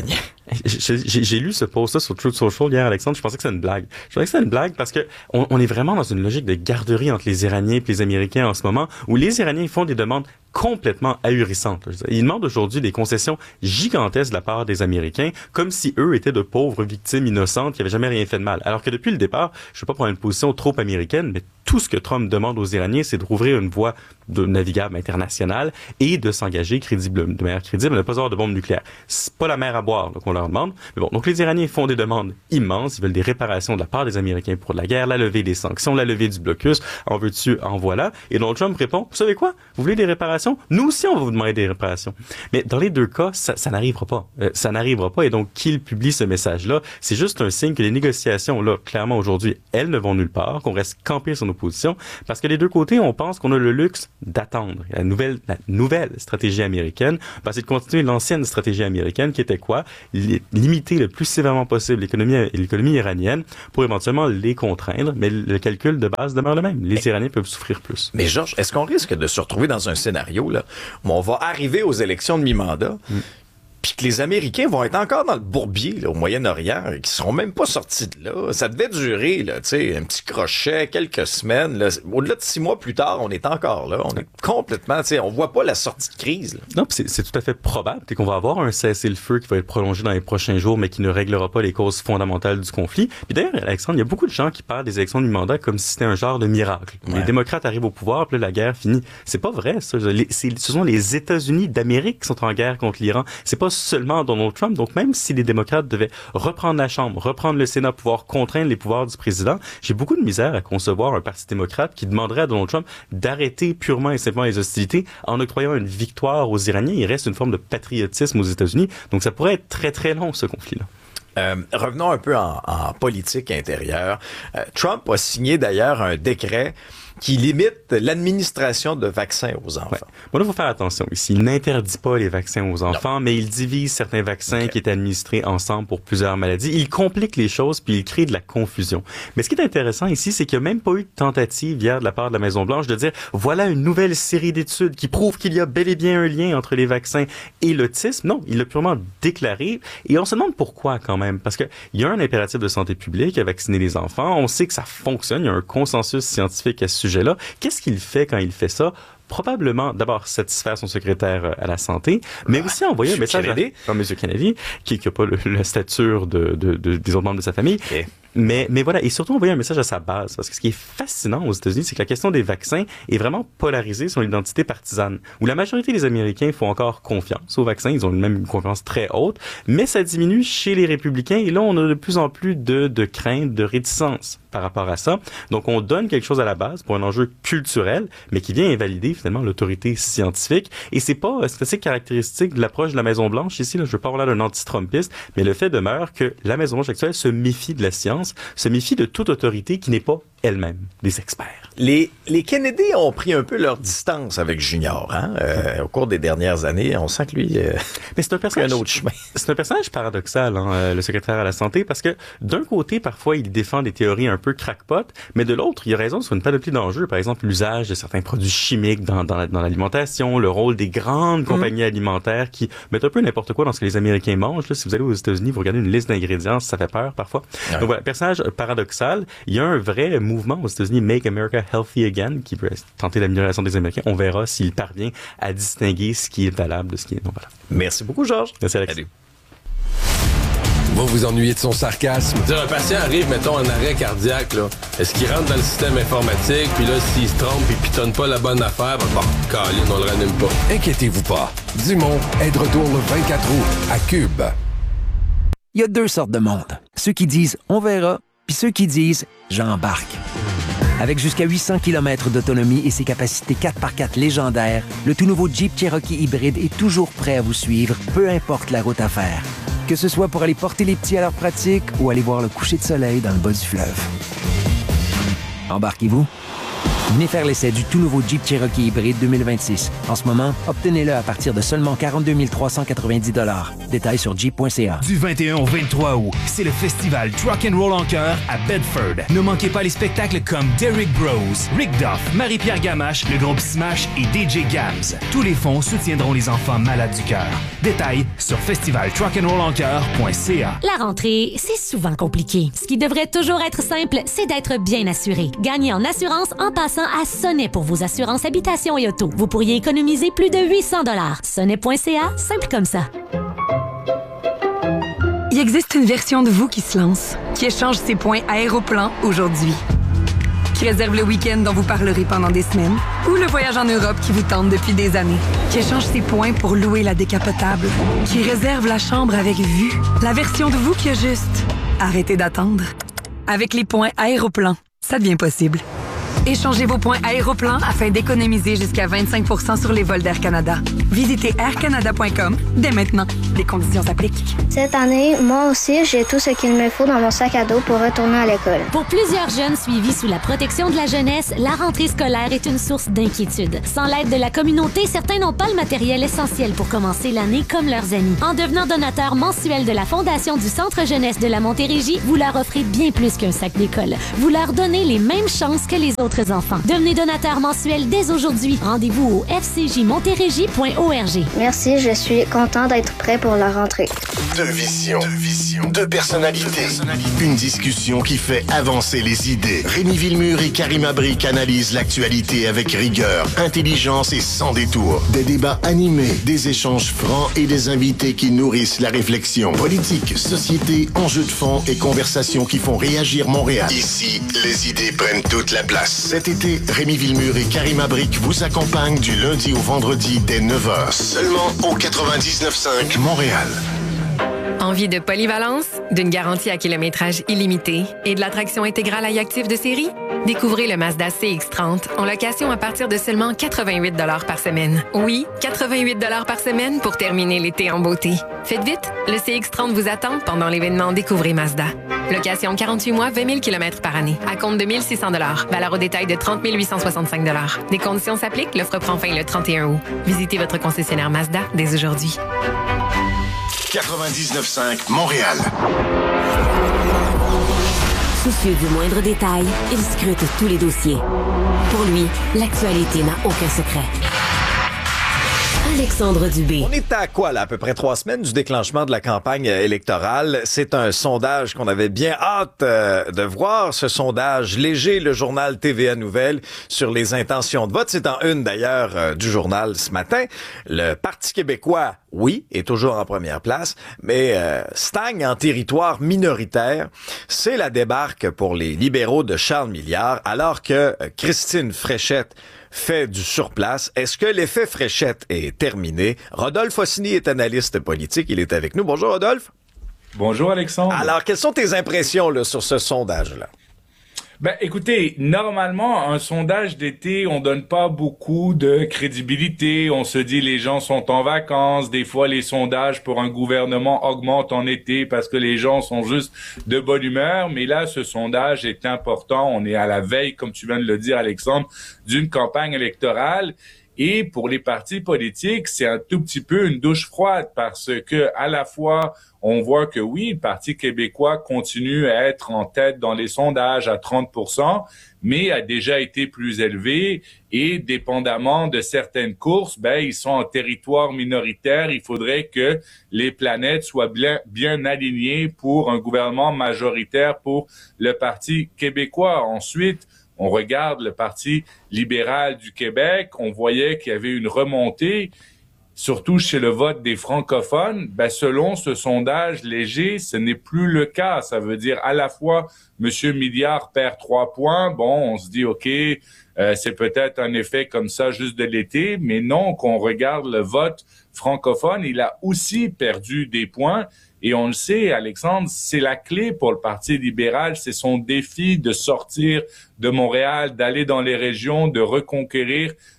J'ai, j'ai, j'ai lu ce post-là sur Truth Social hier, Alexandre. Je pensais que c'était une blague. Je pensais que c'était une blague parce que on, on est vraiment dans une logique de garderie entre les Iraniens et les Américains en ce moment, où les Iraniens font des demandes complètement ahurissantes. Ils demandent aujourd'hui des concessions gigantesques de la part des Américains, comme si eux étaient de pauvres victimes innocentes qui n'avaient jamais rien fait de mal. Alors que depuis le départ, je ne veux pas prendre une position trop américaine, mais tout ce que Trump demande aux Iraniens, c'est de rouvrir une voie de navigable internationale et de s'engager crédible, de manière crédible, à ne pas avoir de bombes nucléaires. C'est pas la mer à boire là, qu'on leur demande. Mais bon, donc les Iraniens font des demandes immenses. Ils veulent des réparations de la part des Américains pour la guerre, la levée des sanctions, la levée du blocus. En veux-tu, en voilà. Et Donald Trump répond, vous savez quoi? Vous voulez des réparations? Nous aussi, on va vous demander des réparations. Mais dans les deux cas, ça, ça n'arrivera pas. Euh, ça n'arrivera pas. Et donc, qu'il publie ce message-là, c'est juste un signe que les négociations, là, clairement aujourd'hui, elles ne vont nulle part, qu'on reste campé sur nos positions, parce que les deux côtés, on pense qu'on a le luxe d'attendre. La nouvelle, la nouvelle stratégie américaine, ben, c'est de continuer l'ancienne stratégie américaine, qui était quoi? Li- limiter le plus sévèrement possible l'économie, l'économie iranienne pour éventuellement les contraindre, mais le calcul de base demeure le même. Les mais, Iraniens peuvent souffrir plus. Mais Georges, est-ce qu'on risque de se retrouver dans un scénario là, où on va arriver aux élections de mi-mandat, mm. puis que les Américains vont être encore dans le bourbier là, au Moyen-Orient, qui seront même pas sortis de là. Ça devait durer, là, tu sais, un petit crochet, quelques semaines. Là. Au-delà de six mois plus tard, on est encore là. On est complètement, tu sais, on voit pas la sortie de crise. Là. Non, c'est, c'est tout à fait probable qu'on va avoir un cessez-le-feu qui va être prolongé dans les prochains jours, mais qui ne réglera pas les causes fondamentales du conflit. Puis d'ailleurs, Alexandre, il y a beaucoup de gens qui parlent des élections du mandat comme si c'était un genre de miracle. Ouais. Les démocrates arrivent au pouvoir, puis là, la guerre finit. C'est pas vrai, ça. Les, c'est, ce sont les États-Unis d'Amérique qui sont en guerre contre l'Iran. C'est pas seulement Donald Trump. Donc, même si les démocrates devaient reprendre la Chambre, reprendre le Sénat, pouvoir contraindre les pouvoirs du président, j'ai beaucoup de misère à concevoir un parti démocrate qui demanderait à Donald Trump d'arrêter purement et simplement les hostilités en octroyant une victoire aux Iraniens. Il reste une forme de patriotisme aux États-Unis. Donc, ça pourrait être très, très long, ce conflit-là. Euh, revenons un peu en, en politique intérieure. Euh, Trump a signé d'ailleurs un décret qui limite l'administration de vaccins aux enfants. Ouais. Bon, là, il faut faire attention ici. Il n'interdit pas les vaccins aux enfants, non. mais il divise certains vaccins okay. qui étaient administrés ensemble pour plusieurs maladies. Il complique les choses, puis il crée de la confusion. Mais ce qui est intéressant ici, c'est qu'il n'y a même pas eu de tentative hier de la part de la Maison-Blanche de dire voilà une nouvelle série d'études qui prouvent qu'il y a bel et bien un lien entre les vaccins et l'autisme. Non, il l'a purement déclaré. Et on se demande pourquoi quand même. Parce qu'il y a un impératif de santé publique à vacciner les enfants. On sait que ça fonctionne. Il y a un consensus scientifique à ce sujet-là. Qu'est-ce qu'il fait quand il fait ça? Probablement, d'abord, satisfaire son secrétaire à la santé, mais aussi envoyer un message Kennedy. à M. Kennedy, qui n'a pas le, la stature de, de, de, des autres membres de sa famille. Okay. Mais, mais voilà, et surtout envoyer un message à sa base. Parce que ce qui est fascinant aux États-Unis, c'est que la question des vaccins est vraiment polarisée sur l'identité partisane, où la majorité des Américains font encore confiance aux vaccins. Ils ont même une confiance très haute, mais ça diminue chez les républicains. Et là, on a de plus en plus de, de crainte, de réticence par rapport à ça. Donc, on donne quelque chose à la base pour un enjeu culturel, mais qui vient invalider finalement l'autorité scientifique. Et c'est pas, c'est assez caractéristique de l'approche de la Maison-Blanche ici. Là, je veux pas parler d'un anti-trumpiste, mais le fait demeure que la Maison-Blanche actuelle se méfie de la science, se méfie de toute autorité qui n'est pas elle-même des experts. Les, les Kennedy ont pris un peu leur distance avec Junior, hein? Euh, au cours des dernières années. On sent que lui, euh, mais c'est un personnage, un autre chemin. C'est un personnage paradoxal, hein, euh, le secrétaire à la santé, parce que d'un côté, parfois, il défend des théories un peu crackpot, mais de l'autre, il a raison sur une panoplie d'enjeux. Par exemple, l'usage de certains produits chimiques dans, dans, dans l'alimentation, le rôle des grandes mmh. compagnies alimentaires qui mettent un peu n'importe quoi dans ce que les Américains mangent. Là, si vous allez aux États-Unis, vous regardez une liste d'ingrédients, ça fait peur parfois. Ouais. Donc voilà, personnage paradoxal. Il y a un vrai mouvement aux États-Unis, Make America Healthy Again, qui veut tenter l'amélioration des Américains. On verra s'il parvient à distinguer ce qui est valable de ce qui est non valable. Merci beaucoup, Georges. Merci, Alex. Salut. Vous vous ennuyez de son sarcasme? Dire, un patient arrive, mettons, en arrêt cardiaque, là. Est-ce qu'il rentre dans le système informatique, puis là, s'il se trompe, il pitonne pas la bonne affaire, ben, bon, câline, on le ranime pas. Inquiétez-vous pas. Dumont est de retour le vingt-quatre août à Cube. Il y a deux sortes de monde. Ceux qui disent « on verra », puis ceux qui disent « j'embarque ». Avec jusqu'à huit cents kilomètres d'autonomie et ses capacités quatre par quatre légendaires, le tout nouveau Jeep Cherokee hybride est toujours prêt à vous suivre, peu importe la route à faire. Que ce soit pour aller porter les petits à leur pratique ou aller voir le coucher de soleil dans le bas du fleuve. Embarquez-vous. Venez faire l'essai du tout nouveau Jeep Cherokee hybride deux mille vingt-six. En ce moment, obtenez-le à partir de seulement quarante-deux mille trois cent quatre-vingt-dix dollars. Détails sur jeep point c a. Du vingt et un au vingt-trois août, c'est le festival Truck and Roll en chœur à Bedford. Ne manquez pas les spectacles comme Derrick Bros, Rick Duff, Marie-Pierre Gamache, le groupe Smash et D J Gabs. Tous les fonds soutiendront les enfants malades du cœur. Détails sur festival truck and roll en chœur point c a. La rentrée, c'est souvent compliqué. Ce qui devrait toujours être simple, c'est d'être bien assuré. Gagnez en assurance en passant à Sonnet pour vos assurances habitation et auto. Vous pourriez économiser plus de huit cents dollars. sonnet point c a, simple comme ça. Il existe une version de vous qui se lance, qui échange ses points Aéroplan aujourd'hui, qui réserve le week-end dont vous parlerez pendant des semaines, ou le voyage en Europe qui vous tente depuis des années, qui échange ses points pour louer la décapotable, qui réserve la chambre avec vue, la version de vous qui a juste arrêté d'attendre. Avec les points Aéroplan, ça devient possible. Échangez vos points Aéroplan afin d'économiser jusqu'à vingt-cinq pour cent sur les vols d'Air Canada. Visitez air canada point com dès maintenant. Les conditions s'appliquent. Cette année, moi aussi, j'ai tout ce qu'il me faut dans mon sac à dos pour retourner à l'école. Pour plusieurs jeunes suivis sous la protection de la jeunesse, la rentrée scolaire est une source d'inquiétude. Sans l'aide de la communauté, certains n'ont pas le matériel essentiel pour commencer l'année comme leurs amis. En devenant donateur mensuel de la Fondation du Centre Jeunesse de la Montérégie, vous leur offrez bien plus qu'un sac d'école. Vous leur donnez les mêmes chances que les autres enfants. Devenez donateur mensuel dès aujourd'hui. Rendez-vous au f c j montérégie point org. Merci, je suis content d'être prêt pour la rentrée. Deux visions, deux visions, deux personnalités. Une discussion qui fait avancer les idées. Rémi Villemur et Karima Brick analysent l'actualité avec rigueur, intelligence et sans détour. Des débats animés, des échanges francs et des invités qui nourrissent la réflexion. Politique, société, enjeux de fond et conversations qui font réagir Montréal. Ici, les idées prennent toute la place. Cet été, Rémi Villemur et Karima Brick vous accompagnent du lundi au vendredi dès neuf heures. Seulement au quatre-vingt-dix-neuf cinq Montréal. Envie de polyvalence, d'une garantie à kilométrage illimité et de l'attraction intégrale à actif de série? Découvrez le Mazda C X trente en location à partir de seulement quatre-vingt-huit dollars par semaine. Oui, quatre-vingt-huit dollars par semaine pour terminer l'été en beauté. Faites vite, le C X trente vous attend pendant l'événement Découvrez Mazda. Location quarante-huit mois, vingt mille kilomètres par année. À compte de mille six cents dollars. Valeur au détail de trente mille huit cent soixante-cinq dollars. Des conditions s'appliquent. L'offre prend fin le trente et un août. Visitez votre concessionnaire Mazda dès aujourd'hui. quatre-vingt-dix-neuf cinq Montréal. Soucieux du moindre détail, il scrute tous les dossiers. Pour lui, l'actualité n'a aucun secret. Alexandre Dubé. On est à quoi, là, à peu près trois semaines du déclenchement de la campagne électorale. C'est un sondage qu'on avait bien hâte euh, de voir. Ce sondage léger, le journal T V A Nouvelles sur les intentions de vote. C'est en une, d'ailleurs, euh, du journal ce matin. Le Parti québécois, oui, est toujours en première place, mais euh, stagne en territoire minoritaire. C'est la débarque pour les libéraux de Charles Milliard, alors que euh, Christine Fréchette fait du surplace. Est-ce que l'effet Fréchette est terminé? Rodolphe Ossini est analyste politique. Il est avec nous. Bonjour, Rodolphe. Bonjour, Alexandre. Alors, quelles sont tes impressions là, sur ce sondage-là? Ben, écoutez, normalement, un sondage d'été, on donne pas beaucoup de crédibilité. On se dit les gens sont en vacances. Des fois, les sondages pour un gouvernement augmentent en été parce que les gens sont juste de bonne humeur. Mais là, ce sondage est important. On est à la veille, comme tu viens de le dire, Alexandre, d'une campagne électorale. Et pour les partis politiques, c'est un tout petit peu une douche froide parce que à la fois, on voit que oui, le Parti québécois continue à être en tête dans les sondages à trente pour cent, mais a déjà été plus élevé et dépendamment de certaines courses, ben ils sont en territoire minoritaire. Il faudrait que les planètes soient bien, bien alignées pour un gouvernement majoritaire pour le Parti québécois. Ensuite, on regarde le Parti libéral du Québec, on voyait qu'il y avait une remontée, surtout chez le vote des francophones. Ben, selon ce sondage léger, ce n'est plus le cas. Ça veut dire à la fois, M. Milliard perd trois points. Bon, on se dit, OK, euh, c'est peut-être un effet comme ça juste de l'été, mais non, qu'on regarde le vote francophone, il a aussi perdu des points. Et on le sait, Alexandre, c'est la clé pour le Parti libéral, c'est son défi de sortir de Montréal, d'aller dans les régions, de reconquérir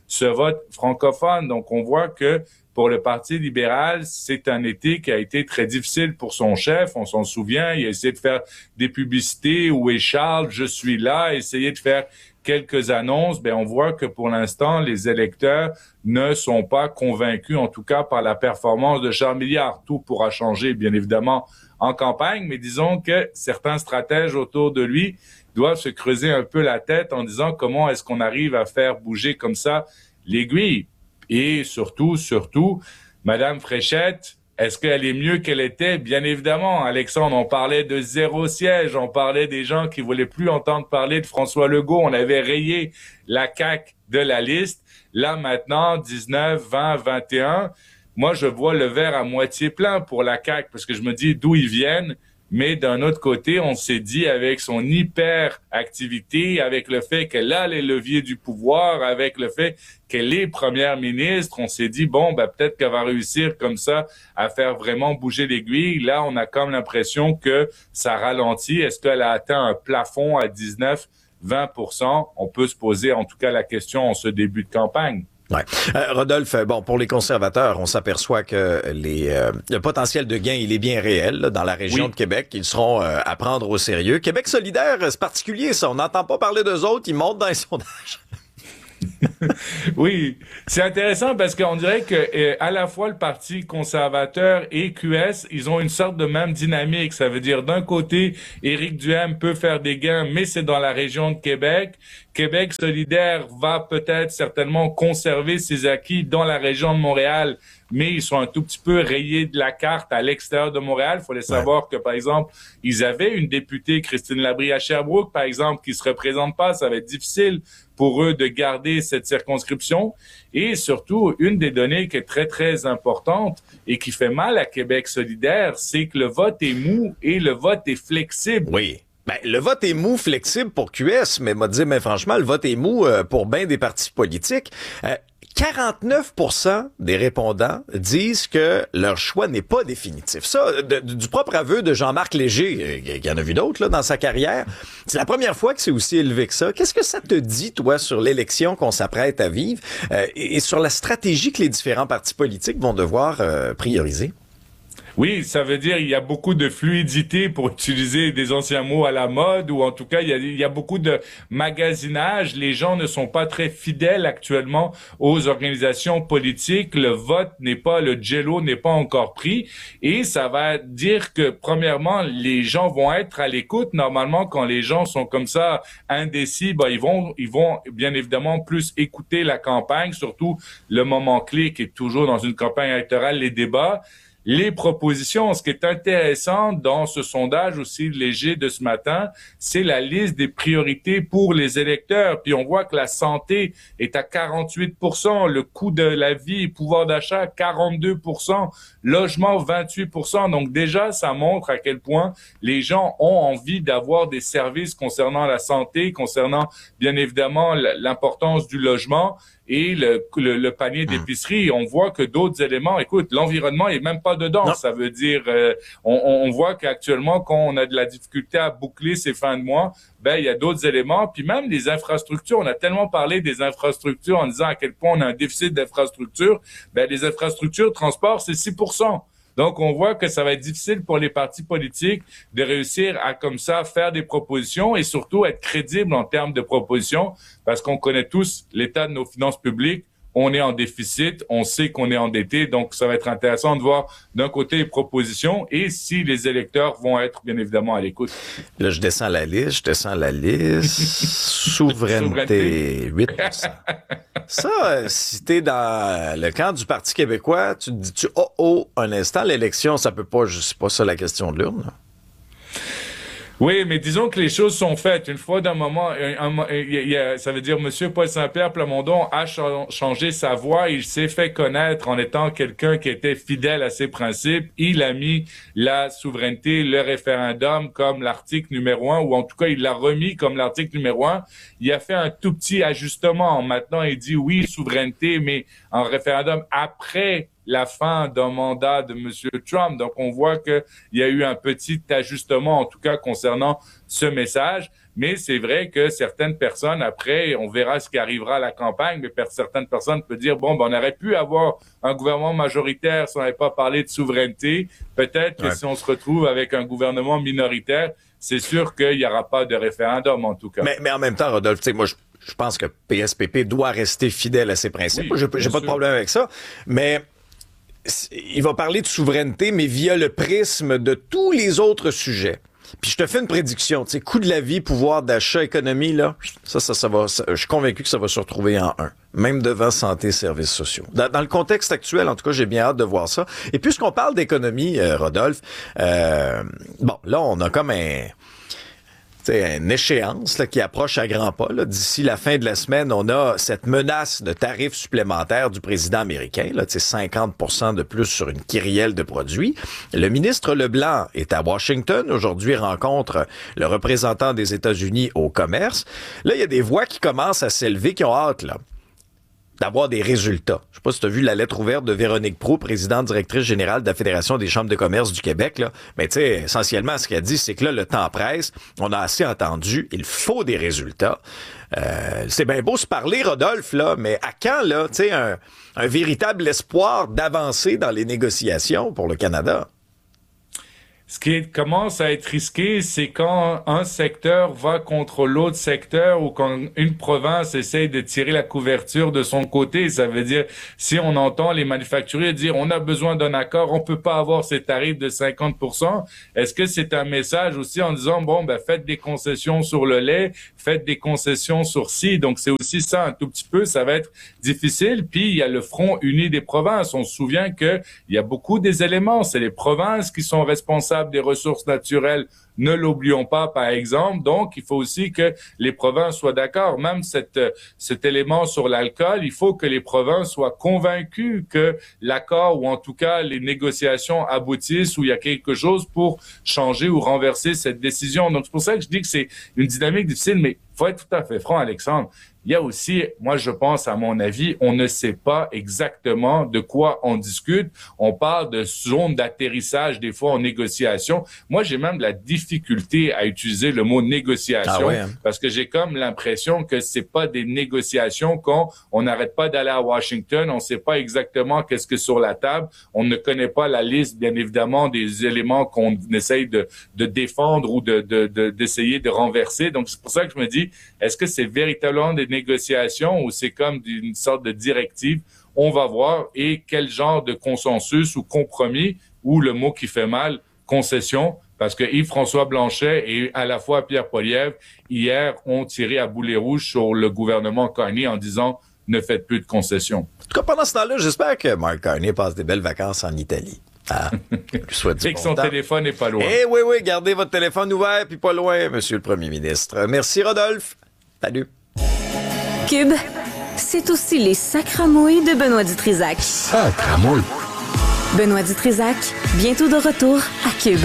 ce vote francophone. Donc, on voit que pour le Parti libéral, c'est un été qui a été très difficile pour son chef. On s'en souvient, il a essayé de faire des publicités. Où est Charles? Je suis là. Essayer de faire quelques annonces. Ben, on voit que pour l'instant, les électeurs ne sont pas convaincus, en tout cas par la performance de Charles Milliard. Tout pourra changer, bien évidemment, en campagne, mais disons que certains stratèges autour de lui doivent se creuser un peu la tête en disant comment est-ce qu'on arrive à faire bouger comme ça l'aiguille. Et surtout, surtout, Madame Fréchette, est-ce qu'elle est mieux qu'elle était? Bien évidemment, Alexandre, on parlait de zéro siège, on parlait des gens qui voulaient plus entendre parler de François Legault, on avait rayé la C A Q de la liste. Là, maintenant, dix-neuf, vingt, vingt et un, moi, je vois le verre à moitié plein pour la C A Q parce que je me dis d'où ils viennent. Mais d'un autre côté, on s'est dit avec son hyper-activité, avec le fait qu'elle a les leviers du pouvoir, avec le fait qu'elle est première ministre, on s'est dit, bon, ben, peut-être qu'elle va réussir comme ça à faire vraiment bouger l'aiguille. Là, on a comme l'impression que ça ralentit. Est-ce qu'elle a atteint un plafond à dix-neuf, vingt pour cent? On peut se poser en tout cas la question en ce début de campagne. Ouais. Euh, Rodolphe, bon, pour les conservateurs, on s'aperçoit que les euh, le potentiel de gain, il est bien réel là, dans la région oui. de Québec. Ils seront euh, à prendre au sérieux. Québec solidaire, c'est particulier ça. On n'entend pas parler d'eux autres. Ils montent dans les sondages. Oui, c'est intéressant parce qu'on dirait que euh, à la fois le Parti conservateur et Q S, ils ont une sorte de même dynamique. Ça veut dire d'un côté, Éric Duhaime peut faire des gains, mais c'est dans la région de Québec. Québec solidaire va peut-être certainement conserver ses acquis dans la région de Montréal, mais ils sont un tout petit peu rayés de la carte à l'extérieur de Montréal. Il fallait savoir ouais. que, par exemple, ils avaient une députée, Christine Labrie à Sherbrooke, par exemple, qui se représente pas. Ça va être difficile pour eux de garder cette circonscription. Et surtout, une des données qui est très, très importante et qui fait mal à Québec solidaire, c'est que le vote est mou et le vote est flexible. Oui. Ben, le vote est mou, flexible pour Q S, mais m'a dit, mais franchement, le vote est mou euh, pour bien des partis politiques. Euh, quarante-neuf pour cent des répondants disent que leur choix n'est pas définitif. Ça, de, du propre aveu de Jean-Marc Léger, il y en a vu d'autres là dans sa carrière, c'est la première fois que c'est aussi élevé que ça. Qu'est-ce que ça te dit, toi, sur l'élection qu'on s'apprête à vivre euh, et, et sur la stratégie que les différents partis politiques vont devoir euh, prioriser? Oui, ça veut dire il y a beaucoup de fluidité pour utiliser des anciens mots à la mode, ou en tout cas il y a, il y a beaucoup de magasinage. Les gens ne sont pas très fidèles actuellement aux organisations politiques. Le vote n'est pas, le jello n'est pas encore pris, et ça va dire que premièrement les gens vont être à l'écoute. Normalement, quand les gens sont comme ça indécis, ben ils vont ils vont bien évidemment plus écouter la campagne, surtout le moment clé qui est toujours dans une campagne électorale, les débats. Les propositions, ce qui est intéressant dans ce sondage aussi léger de ce matin, c'est la liste des priorités pour les électeurs. Puis on voit que la santé est à quarante-huit pour cent, le coût de la vie, pouvoir d'achat, quarante-deux pour cent, logement, vingt-huit pour cent. Donc déjà, ça montre à quel point les gens ont envie d'avoir des services concernant la santé, concernant bien évidemment l'importance du logement et le, le, le panier d'épicerie. On voit que d'autres éléments, écoute, l'environnement est même pas dedans. Non. Ça veut dire, euh, on, on voit qu'actuellement, quand on a de la difficulté à boucler ces fins de mois, ben il y a d'autres éléments. Puis même les infrastructures, on a tellement parlé des infrastructures en disant à quel point on a un déficit d'infrastructures. Ben les infrastructures, transport, c'est six pour cent. Donc, on voit que ça va être difficile pour les partis politiques de réussir à, comme ça, faire des propositions et surtout être crédibles en termes de propositions, parce qu'on connaît tous l'état de nos finances publiques. On est en déficit, on sait qu'on est endetté, donc ça va être intéressant de voir d'un côté les propositions et si les électeurs vont être bien évidemment à l'écoute. Là, je descends la liste, je descends la liste. Souveraineté, huit pour cent. Ça, si t'es dans le camp du Parti québécois, tu te dis-tu, oh, oh, un instant, l'élection, ça peut pas, je sais pas ça la question de l'urne. Oui, mais disons que les choses sont faites. Une fois d'un moment, un, un, il y a, ça veut dire Monsieur Paul Saint-Pierre Plamondon a ch- changé sa voix. Il s'est fait connaître en étant quelqu'un qui était fidèle à ses principes. Il a mis la souveraineté, le référendum comme l'article numéro un, ou en tout cas, il l'a remis comme l'article numéro un. Il a fait un tout petit ajustement. Maintenant, il dit oui, souveraineté, mais en référendum après la fin d'un mandat de M. Trump. Donc, on voit qu'il y a eu un petit ajustement, en tout cas, concernant ce message. mais c'est vrai que certaines personnes, après, on verra ce qui arrivera à la campagne, mais certaines personnes peuvent dire, bon, ben, on aurait pu avoir un gouvernement majoritaire si on n'avait pas parlé de souveraineté. Peut-être que ouais. si on se retrouve avec un gouvernement minoritaire, c'est sûr qu'il n'y aura pas de référendum, en tout cas. Mais, mais en même temps, Rodolphe, tu sais, moi, je, je pense que P S P P doit rester fidèle à ses principes. Oui, moi, j'ai, j'ai pas de problème avec ça, mais il va parler de souveraineté, mais via le prisme de tous les autres sujets. Puis je te fais une prédiction, tu sais, coût de la vie, pouvoir d'achat, économie, là, ça, ça, ça va, ça, je suis convaincu que ça va se retrouver en un, même devant santé et services sociaux. Dans, dans le contexte actuel, en tout cas, j'ai bien hâte de voir ça. Et puisqu'on parle d'économie, euh, Rodolphe, euh, bon, là, on a comme un... C'est une échéance là, qui approche à grands pas. Là. D'ici la fin de la semaine, on a cette menace de tarifs supplémentaires du président américain, là, cinquante pour cent de plus sur une kyrielle de produits. Le ministre Leblanc est à Washington. Aujourd'hui, rencontre le représentant des États-Unis au commerce. Là, il y a des voix qui commencent à s'élever, qui ont hâte là, d'avoir des résultats. Je sais pas si tu as vu la lettre ouverte de Véronique Proulx, présidente directrice générale de la Fédération des chambres de commerce du Québec, là. Mais tu sais, essentiellement, ce qu'elle dit, c'est que là, le temps presse. On a assez entendu. Il faut des résultats. Euh, c'est bien beau se parler, Rodolphe, là, mais à quand, là, tu sais, un, un véritable espoir d'avancer dans les négociations pour le Canada? Ce qui commence à être risqué, c'est quand un secteur va contre l'autre secteur ou quand une province essaye de tirer la couverture de son côté. Ça veut dire, si on entend les manufacturiers dire on a besoin d'un accord, on peut pas avoir ces tarifs de cinquante pour cent. Est-ce que c'est un message aussi en disant, bon, ben, faites des concessions sur le lait, faites des concessions sur ci. Donc, c'est aussi ça un tout petit peu. Ça va être difficile. Puis, il y a le Front uni des provinces. On se souvient que il y a beaucoup des éléments. C'est les provinces qui sont responsables des ressources naturelles, ne l'oublions pas, par exemple. Donc, il faut aussi que les provinces soient d'accord. Même cette, cet élément sur l'alcool, il faut que les provinces soient convaincues que l'accord ou en tout cas les négociations aboutissent, où il y a quelque chose pour changer ou renverser cette décision. Donc, c'est pour ça que je dis que c'est une dynamique difficile, mais il faut être tout à fait franc, Alexandre. Il y a aussi, moi je pense, à mon avis, on ne sait pas exactement de quoi on discute. On parle de zone d'atterrissage des fois en négociation. Moi, j'ai même de la difficulté à utiliser le mot négociation ah ouais, hein? parce que j'ai comme l'impression que c'est pas des négociations quand on n'arrête pas d'aller à Washington, on ne sait pas exactement qu'est-ce que sur la table, on ne connaît pas la liste, bien évidemment, des éléments qu'on essaye de, de défendre ou de, de, de, d'essayer de renverser. Donc, c'est pour ça que je me dis, est-ce que c'est véritablement des négociations ou c'est comme une sorte de directive? On va voir. Et quel genre de consensus ou compromis, ou le mot qui fait mal, concession, parce que Yves-François Blanchet et à la fois Pierre Poilievre, hier, ont tiré à boulet rouge sur le gouvernement Carney en disant « ne faites plus de concessions ». En tout cas, pendant ce temps-là, j'espère que Mark Carney passe des belles vacances en Italie. Ah, je lui souhaite du et bon que son temps. téléphone n'est pas loin. Eh oui, oui, gardez votre téléphone ouvert puis pas loin, monsieur le premier ministre. Merci, Rodolphe. Salut. Cube, c'est aussi les sacramouilles de Benoît Dutrisac. Sacramouilles. Benoît Dutrisac, bientôt de retour à Cube.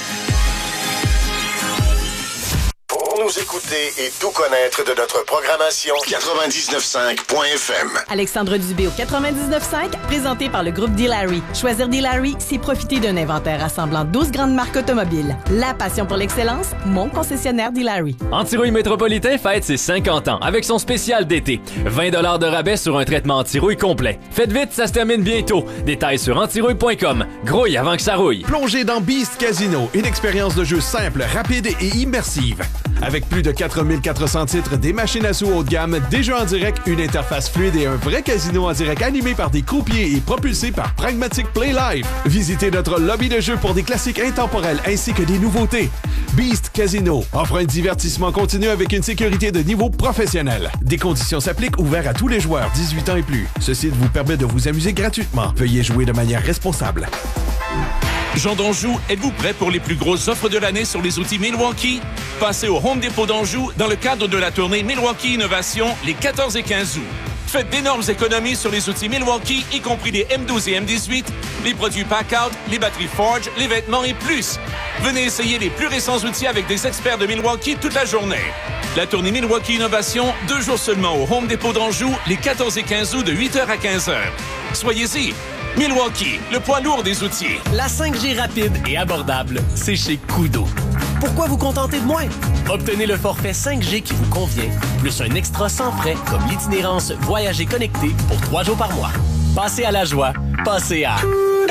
Pour nous écouter et tout connaître de notre programmation, quatre-vingt-dix-neuf cinq point F M. Alexandre Dubé au quatre-vingt-dix-neuf cinq, présenté par le groupe D-Larry. Choisir D-Larry, c'est profiter d'un inventaire rassemblant douze grandes marques automobiles. La passion pour l'excellence, mon concessionnaire D-Larry. Antirouille Métropolitain fête ses cinquante ans avec son spécial d'été. vingt dollars de rabais sur un traitement anti-rouille complet. Faites vite, ça se termine bientôt. Détails sur antirouille point com. Grouille avant que ça rouille. Plongez dans Beast Casino, une expérience de jeu simple, rapide et immersive. Avec plus de quatre mille quatre cents titres, des machines à sous haut de gamme, des jeux en direct, une interface fluide et un vrai casino en direct animé par des croupiers et propulsé par Pragmatic Play Live. Visitez notre lobby de jeu pour des classiques intemporels ainsi que des nouveautés. Beast Casino offre un divertissement continu avec une sécurité de niveau professionnel. Des conditions s'appliquent, ouverts à tous les joueurs dix-huit ans et plus. Ce site vous permet de vous amuser gratuitement. Veuillez jouer de manière responsable. Jean d'Anjou, êtes-vous prêt pour les plus grosses offres de l'année sur les outils Milwaukee? Passez au Home Depot d'Anjou dans le cadre de la tournée Milwaukee Innovation les quatorze et quinze août. Faites d'énormes économies sur les outils Milwaukee, y compris les M douze et M dix-huit, les produits Packout, les batteries Forge, les vêtements et plus. Venez essayer les plus récents outils avec des experts de Milwaukee toute la journée. La tournée Milwaukee Innovation, deux jours seulement au Home Depot d'Anjou, les quatorze et quinze août de huit heures à quinze heures. Soyez-y. Milwaukee, le poids lourd des outils. La cinq G rapide et abordable, c'est chez Kudo. pourquoi vous contenter de moins? Obtenez le forfait cinq G qui vous convient, plus un extra sans frais comme l'itinérance Voyager connecté pour trois jours par mois. Passez à la joie, passez à